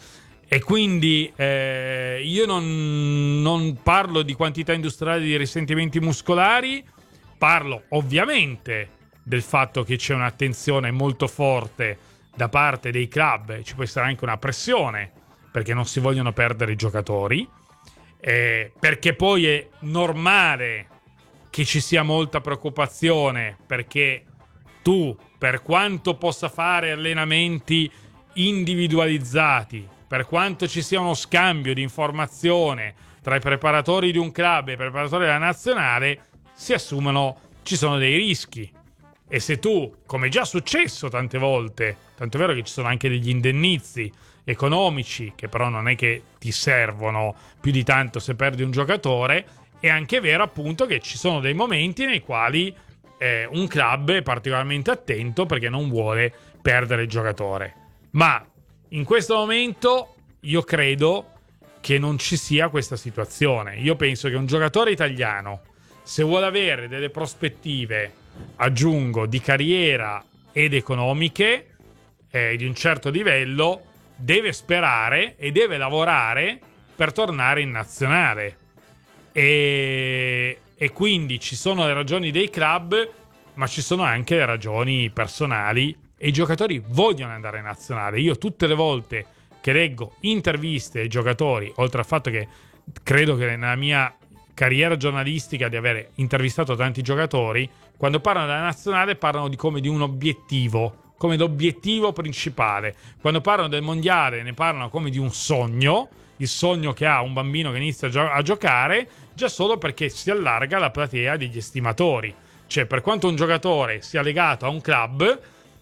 E quindi eh, io non, non parlo di quantità industriale di risentimenti muscolari, parlo ovviamente del fatto che c'è un'attenzione molto forte da parte dei club, ci può essere anche una pressione perché non si vogliono perdere i giocatori, eh, perché poi è normale che ci sia molta preoccupazione, perché tu, per quanto possa fare allenamenti individualizzati, per quanto ci sia uno scambio di informazione tra i preparatori di un club e i preparatori della nazionale, si assumono, ci sono dei rischi. E se tu, come è già successo tante volte, tanto è vero che ci sono anche degli indennizi economici che però non è che ti servono più di tanto se perdi un giocatore, è anche vero appunto che ci sono dei momenti nei quali eh, un club è particolarmente attento perché non vuole perdere il giocatore. Ma in questo momento io credo che non ci sia questa situazione. Io penso che un giocatore italiano, se vuole avere delle prospettive, aggiungo, di carriera ed economiche eh, di un certo livello, deve sperare e deve lavorare per tornare in nazionale. E, e quindi ci sono le ragioni dei club, ma ci sono anche le ragioni personali e i giocatori vogliono andare in nazionale. Io tutte le volte che leggo interviste ai giocatori, oltre al fatto che credo che nella mia carriera giornalistica di avere intervistato tanti giocatori, quando parlano della nazionale parlano di come di un obiettivo, come l'obiettivo principale. Quando parlano del mondiale ne parlano come di un sogno, il sogno che ha un bambino che inizia a, gio- a giocare, già solo perché si allarga la platea degli estimatori. Cioè, per quanto un giocatore sia legato a un club,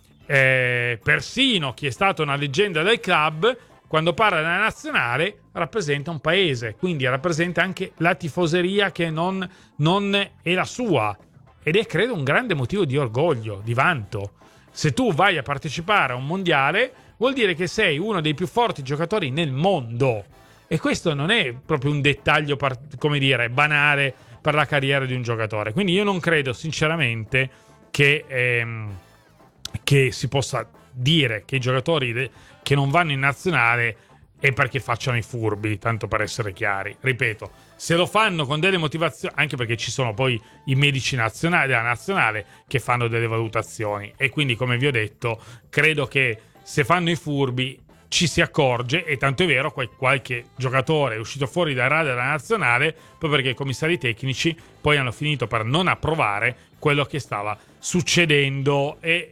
eh, persino chi è stato una leggenda del club, quando parla della nazionale rappresenta un paese, quindi rappresenta anche la tifoseria che non, non è la sua, ed è credo un grande motivo di orgoglio, di vanto. Se tu vai a partecipare a un mondiale vuol dire che sei uno dei più forti giocatori nel mondo, e questo non è proprio un dettaglio, come dire, banale per la carriera di un giocatore. Quindi io non credo sinceramente che, ehm, che si possa dire che i giocatori de- che non vanno in nazionale è perché facciano i furbi, tanto per essere chiari. Ripeto, se lo fanno con delle motivazioni, anche perché ci sono poi i medici nazionali della nazionale che fanno delle valutazioni, e quindi, come vi ho detto, credo che se fanno i furbi ci si accorge, e tanto è vero qual- qualche giocatore è uscito fuori dai radar della nazionale proprio perché i commissari tecnici poi hanno finito per non approvare quello che stava succedendo, e,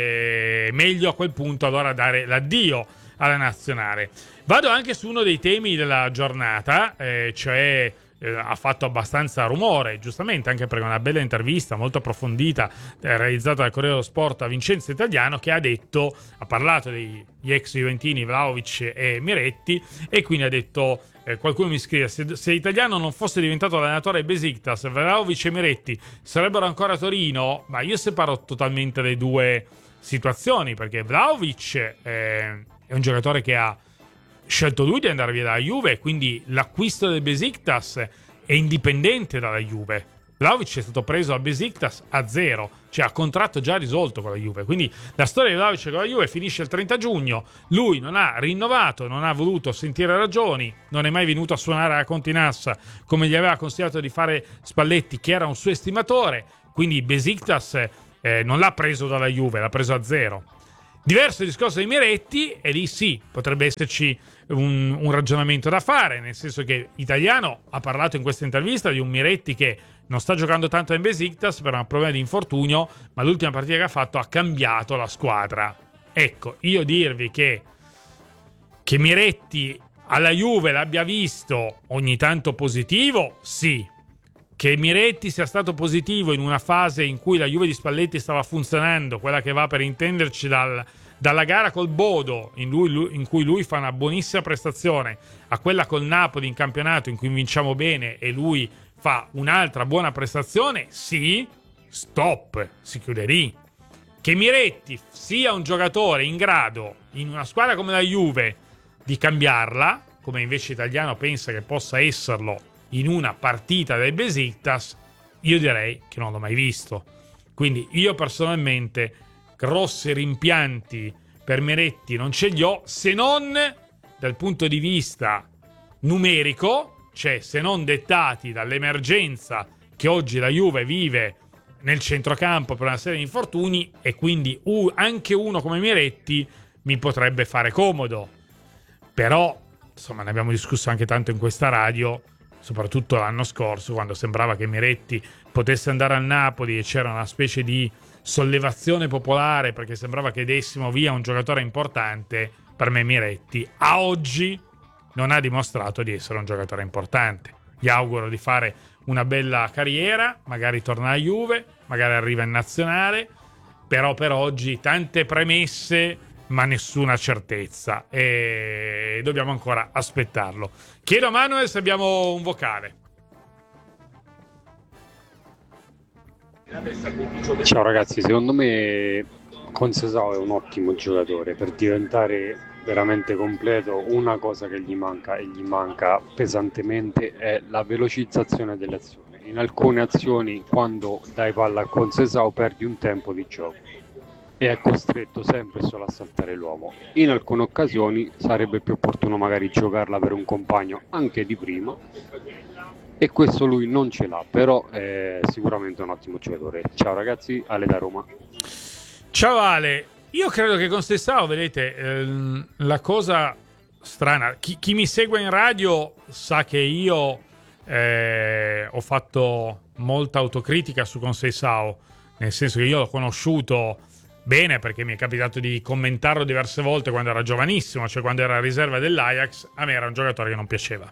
e meglio a quel punto allora dare l'addio alla nazionale. Vado anche su uno dei temi della giornata, eh, cioè eh, ha fatto abbastanza rumore, giustamente, anche perché una bella intervista molto approfondita eh, realizzata dal Corriere dello Sport a Vincenzo Italiano, che ha detto, ha parlato degli ex juventini Vlahovic e Miretti, e quindi ha detto, eh, qualcuno mi scrive, se, se Italiano non fosse diventato allenatore del Besiktas, Vlahovic e Miretti sarebbero ancora a Torino. Ma io separo totalmente le due situazioni, perché Vlahovic eh, è un giocatore che ha scelto lui di andare via dalla Juve, quindi l'acquisto del Besiktas è indipendente dalla Juve. Vlahovic è stato preso al Besiktas a zero, cioè ha contratto già risolto con la Juve, quindi la storia di Vlahovic con la Juve finisce il trenta giugno, lui non ha rinnovato, non ha voluto sentire ragioni, non è mai venuto a suonare a Continassa come gli aveva consigliato di fare Spalletti, che era un suo estimatore, quindi Besiktas eh, non l'ha preso dalla Juve, l'ha preso a zero. Diverso il discorso di Miretti, e lì sì, potrebbe esserci un, un ragionamento da fare, nel senso che Italiano ha parlato in questa intervista di un Miretti che non sta giocando tanto in Besiktas per un problema di infortunio, ma l'ultima partita che ha fatto ha cambiato la squadra. Ecco, io dirvi che, che Miretti alla Juve l'abbia visto ogni tanto positivo, sì. Che Miretti sia stato positivo in una fase in cui la Juve di Spalletti stava funzionando, quella che va per intenderci dal, dalla gara col Bodo, in, lui, lui, in cui lui fa una buonissima prestazione, a quella col Napoli in campionato in cui vinciamo bene e lui fa un'altra buona prestazione, sì, stop, si chiude lì. Che Miretti sia un giocatore in grado, in una squadra come la Juve, di cambiarla, come invece Italiano pensa che possa esserlo in una partita del Besiktas, io direi che non l'ho mai visto. Quindi io personalmente grossi rimpianti per Miretti non ce li ho, se non dal punto di vista numerico, cioè se non dettati dall'emergenza che oggi la Juve vive nel centrocampo per una serie di infortuni, e quindi uh, anche uno come Miretti mi potrebbe fare comodo. Però, insomma, ne abbiamo discusso anche tanto in questa radio, soprattutto l'anno scorso, quando sembrava che Miretti potesse andare al Napoli e c'era una specie di sollevazione popolare perché sembrava che dessimo via un giocatore importante. Per me Miretti a oggi non ha dimostrato di essere un giocatore importante. Gli auguro di fare una bella carriera, magari torna a Juve, magari arriva in nazionale, però per oggi tante premesse ma nessuna certezza e dobbiamo ancora aspettarlo. Chiedo a Manuel se abbiamo un vocale. Ciao ragazzi, secondo me Conceição è un ottimo giocatore. Per diventare veramente completo, una cosa che gli manca e gli manca pesantemente è la velocizzazione delle azioni. In alcune azioni, quando dai palla a Conceição, perdi un tempo di gioco e è costretto sempre solo a saltare l'uomo. In alcune occasioni sarebbe più opportuno magari giocarla per un compagno anche di prima, e questo lui non ce l'ha, però è sicuramente un ottimo giocatore. Ciao ragazzi, Ale da Roma. Ciao Ale. Io credo che con Conceição, vedete, ehm, la cosa strana, chi, chi mi segue in radio sa che io eh, ho fatto molta autocritica su Conceição, nel senso che io l'ho conosciuto bene perché mi è capitato di commentarlo diverse volte quando era giovanissimo, cioè quando era riserva dell'Ajax. A me era un giocatore che non piaceva,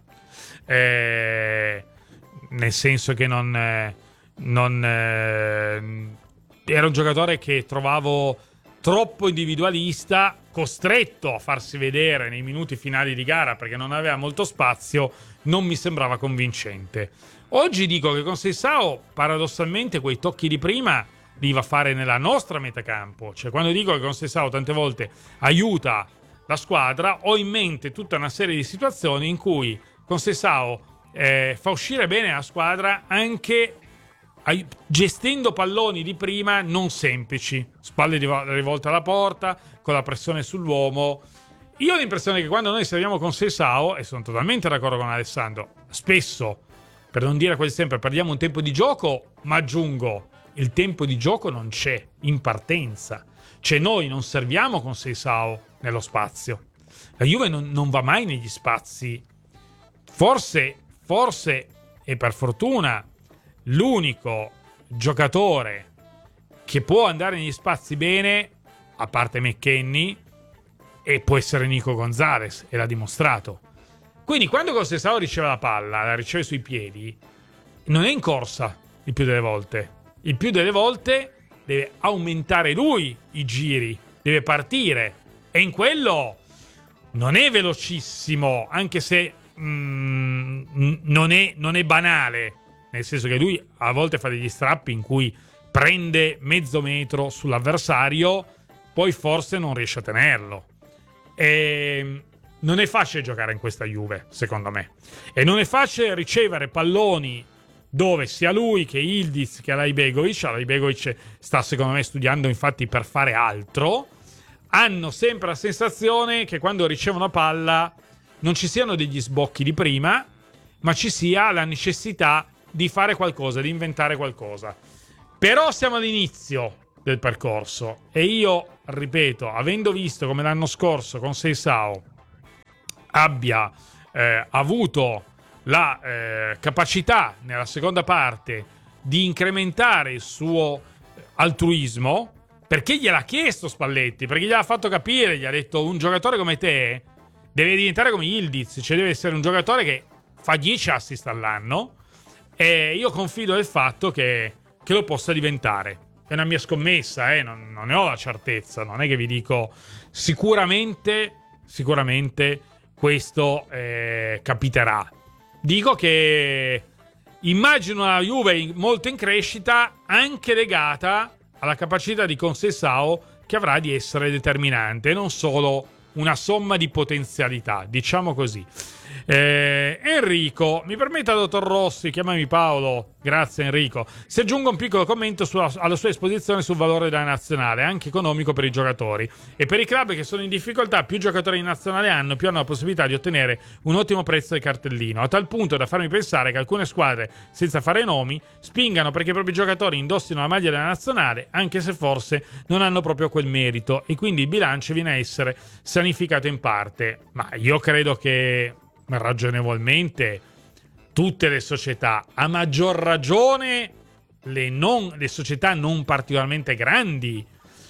eh, nel senso che non, eh, non eh, era un giocatore che trovavo troppo individualista, costretto a farsi vedere nei minuti finali di gara perché non aveva molto spazio, non mi sembrava convincente. Oggi dico che con Conceição paradossalmente quei tocchi di prima li va a fare nella nostra metacampo, cioè quando dico che Conceição tante volte aiuta la squadra, ho in mente tutta una serie di situazioni in cui Conceição eh, fa uscire bene la squadra anche gestendo palloni di prima non semplici, spalle rivolte alla porta, con la pressione sull'uomo. Io ho l'impressione che quando noi serviamo con Conceição, e sono totalmente d'accordo con Alessandro, spesso, per non dire quasi sempre, perdiamo un tempo di gioco, ma aggiungo, il tempo di gioco non c'è in partenza, cioè noi non serviamo con Conceição nello spazio, la Juve non, non va mai negli spazi. Forse, forse e per fortuna l'unico giocatore che può andare negli spazi bene, a parte McKennie, e può essere Nico Gonzalez, e l'ha dimostrato. Quindi quando Conceição riceve la palla, la riceve sui piedi, non è in corsa il più delle volte. Il più delle volte deve aumentare lui i giri, deve partire, e in quello non è velocissimo, anche se mm, non, è, non è banale. Nel senso che lui a volte fa degli strappi in cui prende mezzo metro sull'avversario, poi forse non riesce a tenerlo. E non è facile giocare in questa Juve, secondo me. E non è facile ricevere palloni dove sia lui che Ildiz che Alaibegovic, Alaibegovic sta secondo me studiando infatti per fare altro, hanno sempre la sensazione che quando ricevono palla non ci siano degli sbocchi di prima, ma ci sia la necessità di fare qualcosa, di inventare qualcosa. Però siamo all'inizio del percorso e io, ripeto, avendo visto come l'anno scorso con Seisao abbia eh, avuto la eh, capacità nella seconda parte di incrementare il suo altruismo, perché gliel'ha chiesto Spalletti, perché gliel'ha fatto capire, gli ha detto un giocatore come te deve diventare come Ildiz, cioè deve essere un giocatore che fa dieci assist all'anno, e io confido nel fatto che, che lo possa diventare. È una mia scommessa, eh? non, non ne ho la certezza, non è che vi dico sicuramente, sicuramente questo eh, capiterà. Dico che immagino una Juve molto in crescita, anche legata alla capacità di Conceição che avrà di essere determinante, non solo una somma di potenzialità, diciamo così. Eh, Enrico, mi permetta, dottor Rossi, chiamami Paolo, grazie Enrico, si aggiunga un piccolo commento sulla, alla sua esposizione sul valore della nazionale, anche economico per i giocatori e per i club che sono in difficoltà. Più giocatori in nazionale hanno, più hanno la possibilità di ottenere un ottimo prezzo del cartellino, a tal punto da farmi pensare che alcune squadre, senza fare nomi, spingano perché i propri giocatori indossino la maglia della nazionale, anche se forse non hanno proprio quel merito, e quindi il bilancio viene a essere sanificato in parte. Ma io credo che ragionevolmente tutte le società, a maggior ragione le, non, le società non particolarmente grandi,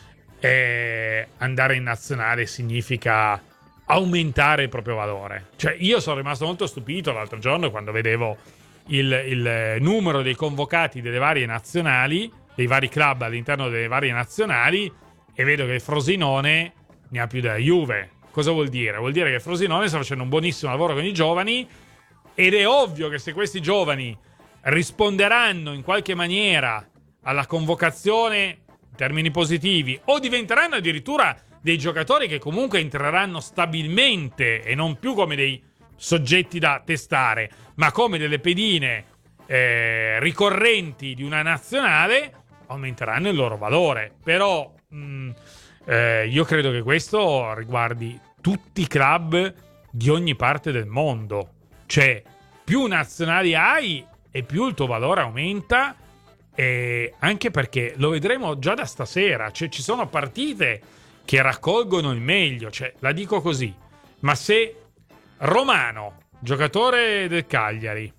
eh, andare in nazionale significa aumentare il proprio valore. Cioè, io sono rimasto molto stupito l'altro giorno quando vedevo il, il numero dei convocati delle varie nazionali, dei vari club all'interno delle varie nazionali, e vedo che il Frosinone ne ha più della Juve. Cosa vuol dire? Vuol dire che Frosinone sta facendo un buonissimo lavoro con i giovani, ed è ovvio che se questi giovani risponderanno in qualche maniera alla convocazione in termini positivi, o diventeranno addirittura dei giocatori che comunque entreranno stabilmente e non più come dei soggetti da testare, ma come delle pedine eh, ricorrenti di una nazionale, aumenteranno il loro valore. Però mh, Eh, io credo che questo riguardi tutti i club di ogni parte del mondo. Cioè, più nazionali hai e più il tuo valore aumenta, e anche perché lo vedremo già da stasera. Cioè, ci sono partite che raccolgono il meglio. Cioè, la dico così: ma se Romano, giocatore del Cagliari,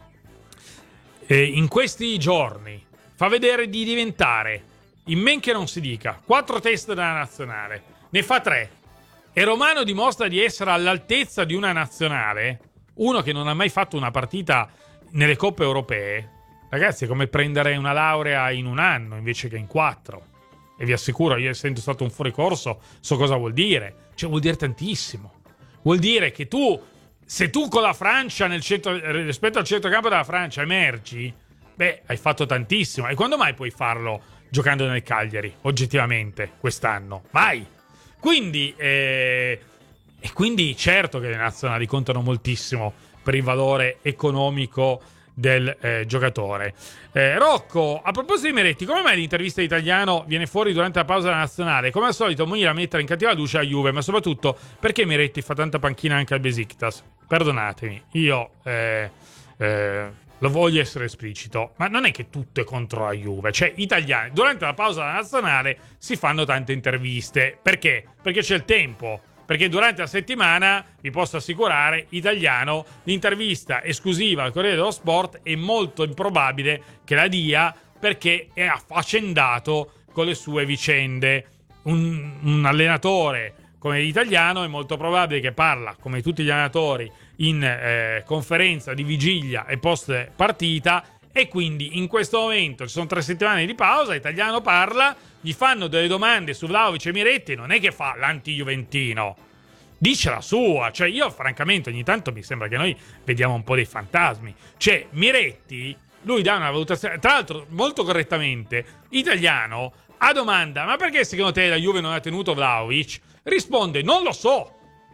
eh, in questi giorni fa vedere di diventare, in men che non si dica, quattro test della nazionale, ne fa tre, e Romano dimostra di essere all'altezza di una nazionale, uno che non ha mai fatto una partita nelle coppe europee, ragazzi, è come prendere una laurea in un anno invece che in quattro. E vi assicuro, io essendo stato un fuoricorso so cosa vuol dire. Cioè, vuol dire tantissimo. Vuol dire che tu, se tu con la Francia nel centro, rispetto al centrocampo della Francia emergi, beh, hai fatto tantissimo. E quando mai puoi farlo giocando nel Cagliari, oggettivamente, quest'anno? Mai! Quindi, eh, e quindi certo che le nazionali contano moltissimo per il valore economico del eh, giocatore. Eh, Rocco, a proposito di Miretti, come mai l'intervista italiano viene fuori durante la pausa nazionale? Come al solito Moira mettere in cattiva luce a Juve, ma soprattutto perché Miretti fa tanta panchina anche al Besiktas? Perdonatemi, io eh, eh, lo voglio essere esplicito, ma non è che tutto è contro la Juve. Cioè, italiani, durante la pausa nazionale si fanno tante interviste. Perché? Perché c'è il tempo. Perché durante la settimana, vi posso assicurare, italiano, l'intervista esclusiva al Corriere dello Sport è molto improbabile che la dia, perché è affaccendato con le sue vicende. Un, un allenatore come l'italiano è molto probabile che parla, come tutti gli allenatori, in eh, conferenza di vigilia e post partita, e quindi in questo momento ci sono tre settimane di pausa, l'italiano parla, gli fanno delle domande su Vlahovic e Miretti, non è che fa l'anti-juventino, dice la sua. Cioè, io francamente ogni tanto mi sembra che noi vediamo un po' dei fantasmi. Cioè, Miretti, lui dà una valutazione, tra l'altro molto correttamente, italiano, a domanda: ma perché secondo te la Juve non ha tenuto Vlahovic? Risponde: non lo so.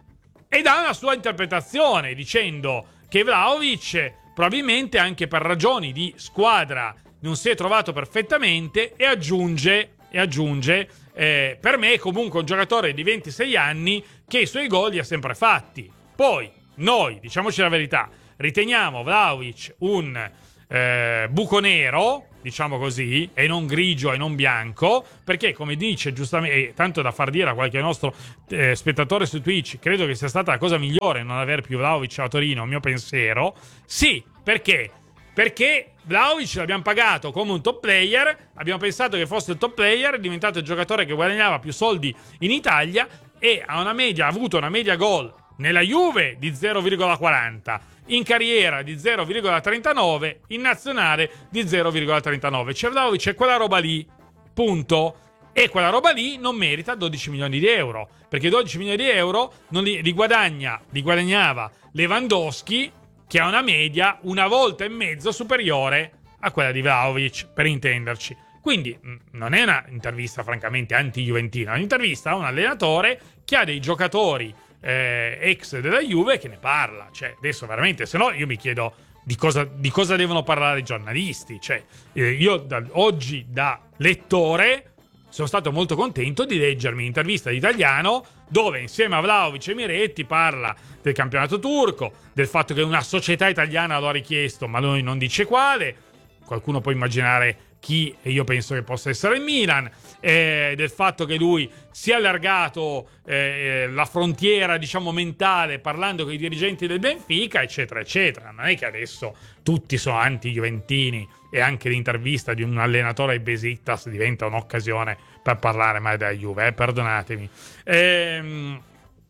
e dà una sua interpretazione dicendo che Vlahovic probabilmente anche per ragioni di squadra non si è trovato perfettamente, e aggiunge, e aggiunge eh, per me è comunque un giocatore di ventisei anni che i suoi gol li ha sempre fatti. Poi noi, diciamoci la verità, riteniamo Vlahovic un eh, buco nero, diciamo così, e non grigio e non bianco, perché come dice giustamente, tanto da far dire a qualche nostro eh, spettatore su Twitch, credo che sia stata la cosa migliore non aver più Vlahovic a Torino, mio pensiero. Sì, perché? Perché Vlahovic l'abbiamo pagato come un top player, abbiamo pensato che fosse il top player, è diventato il giocatore che guadagnava più soldi in Italia e ha una media, ha avuto una media gol nella Juve di zero virgola quaranta, in carriera di zero virgola trentanove, in nazionale di zero virgola trentanove. Cioè Vlahovic è quella roba lì, punto. E quella roba lì non merita dodici milioni di euro, perché dodici milioni di euro non li, li guadagna, li guadagnava Lewandowski, che ha una media una volta e mezzo superiore a quella di Vlahovic, per intenderci. Quindi mh, non è una intervista francamente anti-juventina, è un'intervista a un allenatore che ha dei giocatori eh, ex della Juve che ne parla. Cioè, adesso veramente, se no io mi chiedo di cosa, di cosa devono parlare i giornalisti. Cioè, eh, io da, oggi da lettore sono stato molto contento di leggermi un'intervista di Italiano dove insieme a Vlahovic e Miretti parla del campionato turco, del fatto che una società italiana lo ha richiesto ma lui non dice quale, qualcuno può immaginare chi, e io penso che possa essere il Milan, eh, del fatto che lui si è allargato eh, la frontiera, diciamo, mentale, parlando con i dirigenti del Benfica, eccetera eccetera. Non è che adesso tutti sono anti-juventini e anche l'intervista di un allenatore ai Besiktas diventa un'occasione per parlare male della Juve, eh, perdonatemi. Ehm...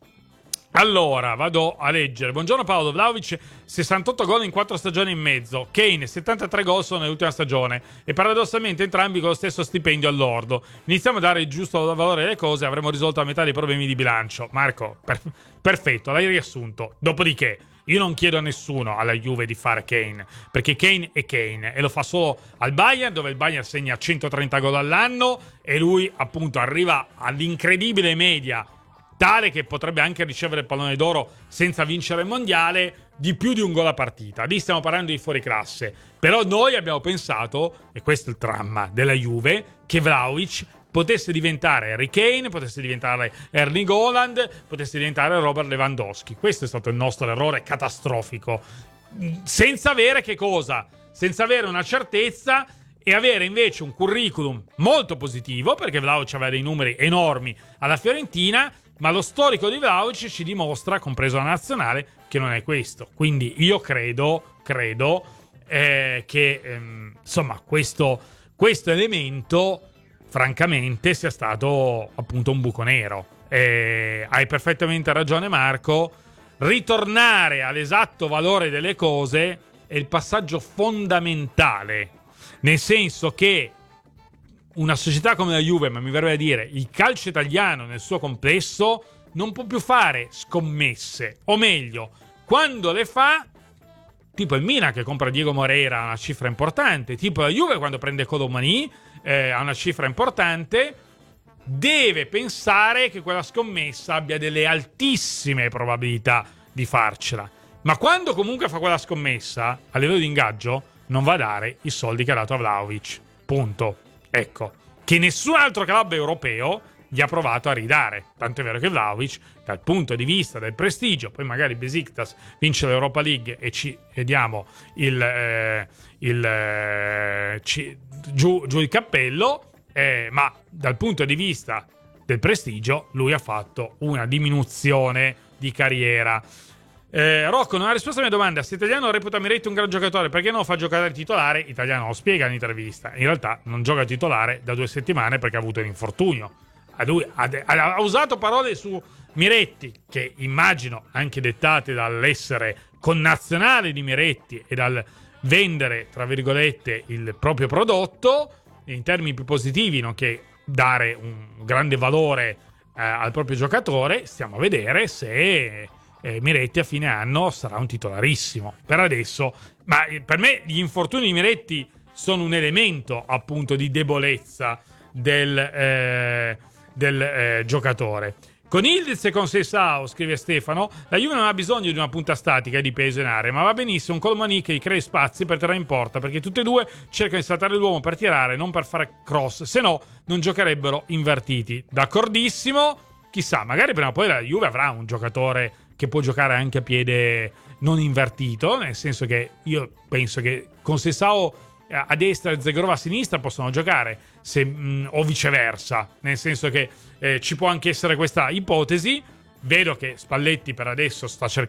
Allora, vado a leggere. Buongiorno Paolo. Vlahovic sessantotto gol in quattro stagioni e mezzo. Kane settantatré gol solo nell'ultima stagione. E paradossalmente entrambi con lo stesso stipendio all'ordo. Iniziamo a dare il giusto valore alle cose e avremo risolto la metà dei problemi di bilancio. Marco, per- perfetto, l'hai riassunto. Dopodiché, io non chiedo a nessuno alla Juve di fare Kane, perché Kane è Kane e lo fa solo al Bayern, dove il Bayern segna centotrenta gol all'anno e lui appunto arriva all'incredibile media tale che potrebbe anche ricevere il pallone d'oro senza vincere il mondiale, di più di un gol a partita. Lì stiamo parlando di fuoriclasse. Però noi abbiamo pensato, e questo è il dramma della Juve, che Vlahovic potesse diventare Harry Kane, potesse diventare Erling Haaland, potesse diventare Robert Lewandowski. Questo è stato il nostro errore catastrofico. Senza avere che cosa? Senza avere una certezza e avere invece un curriculum molto positivo, perché Vlahovic aveva dei numeri enormi alla Fiorentina, ma lo storico di Vlahovic ci dimostra, compreso la nazionale, che non è questo. Quindi io credo, credo eh, che ehm, insomma questo, questo elemento francamente sia stato appunto un buco nero. Eh, hai perfettamente ragione Marco, ritornare all'esatto valore delle cose è il passaggio fondamentale, nel senso che una società come la Juve, ma mi verrebbe a dire il calcio italiano nel suo complesso, non può più fare scommesse, o meglio, quando le fa, tipo il Milan che compra Diego Moreira a una cifra importante, tipo la Juve quando prende Colomani eh, a una cifra importante, deve pensare che quella scommessa abbia delle altissime probabilità di farcela. Ma quando comunque fa quella scommessa, a livello di ingaggio, non va a dare i soldi che ha dato a Vlahovic. Punto. Ecco, che nessun altro club europeo gli ha provato a ridare. Tanto è vero che Vlahovic, dal punto di vista del prestigio, poi magari Besiktas vince l'Europa League e ci vediamo il, eh, il, eh, ci, giù, giù il cappello, eh, ma dal punto di vista del prestigio lui ha fatto una diminuzione di carriera. Eh, Rocco non ha risposto alla mia domanda. Se Italiano reputa Miretti un gran giocatore, perché non lo fa giocare titolare? Italiano lo spiega in intervista. In realtà non gioca titolare da due settimane perché ha avuto un infortunio. A lui, ha, ha usato parole su Miretti che immagino anche dettate dall'essere connazionale di Miretti e dal vendere, tra virgolette, il proprio prodotto in termini più positivi, nonché dare un grande valore eh, al proprio giocatore. Stiamo a vedere se Eh, Miretti a fine anno sarà un titolarissimo. Per adesso, ma per me gli infortuni di Miretti sono un elemento appunto di debolezza del, eh, del eh, giocatore. Con Ildiz e con Seisao, scrive Stefano, la Juve non ha bisogno di una punta statica e di peso in area, ma va benissimo un Colomani che crei spazi per tirare in porta, perché tutte e due cercano di saltare l'uomo per tirare, non per fare cross, se no non giocherebbero invertiti. D'accordissimo, chissà, magari prima o poi la Juve avrà un giocatore che può giocare anche a piede non invertito, nel senso che io penso che con Seisao a destra e Zegorova a sinistra possono giocare, se, mh, o viceversa, nel senso che eh, ci può anche essere questa ipotesi. Vedo che Spalletti per adesso sta cer-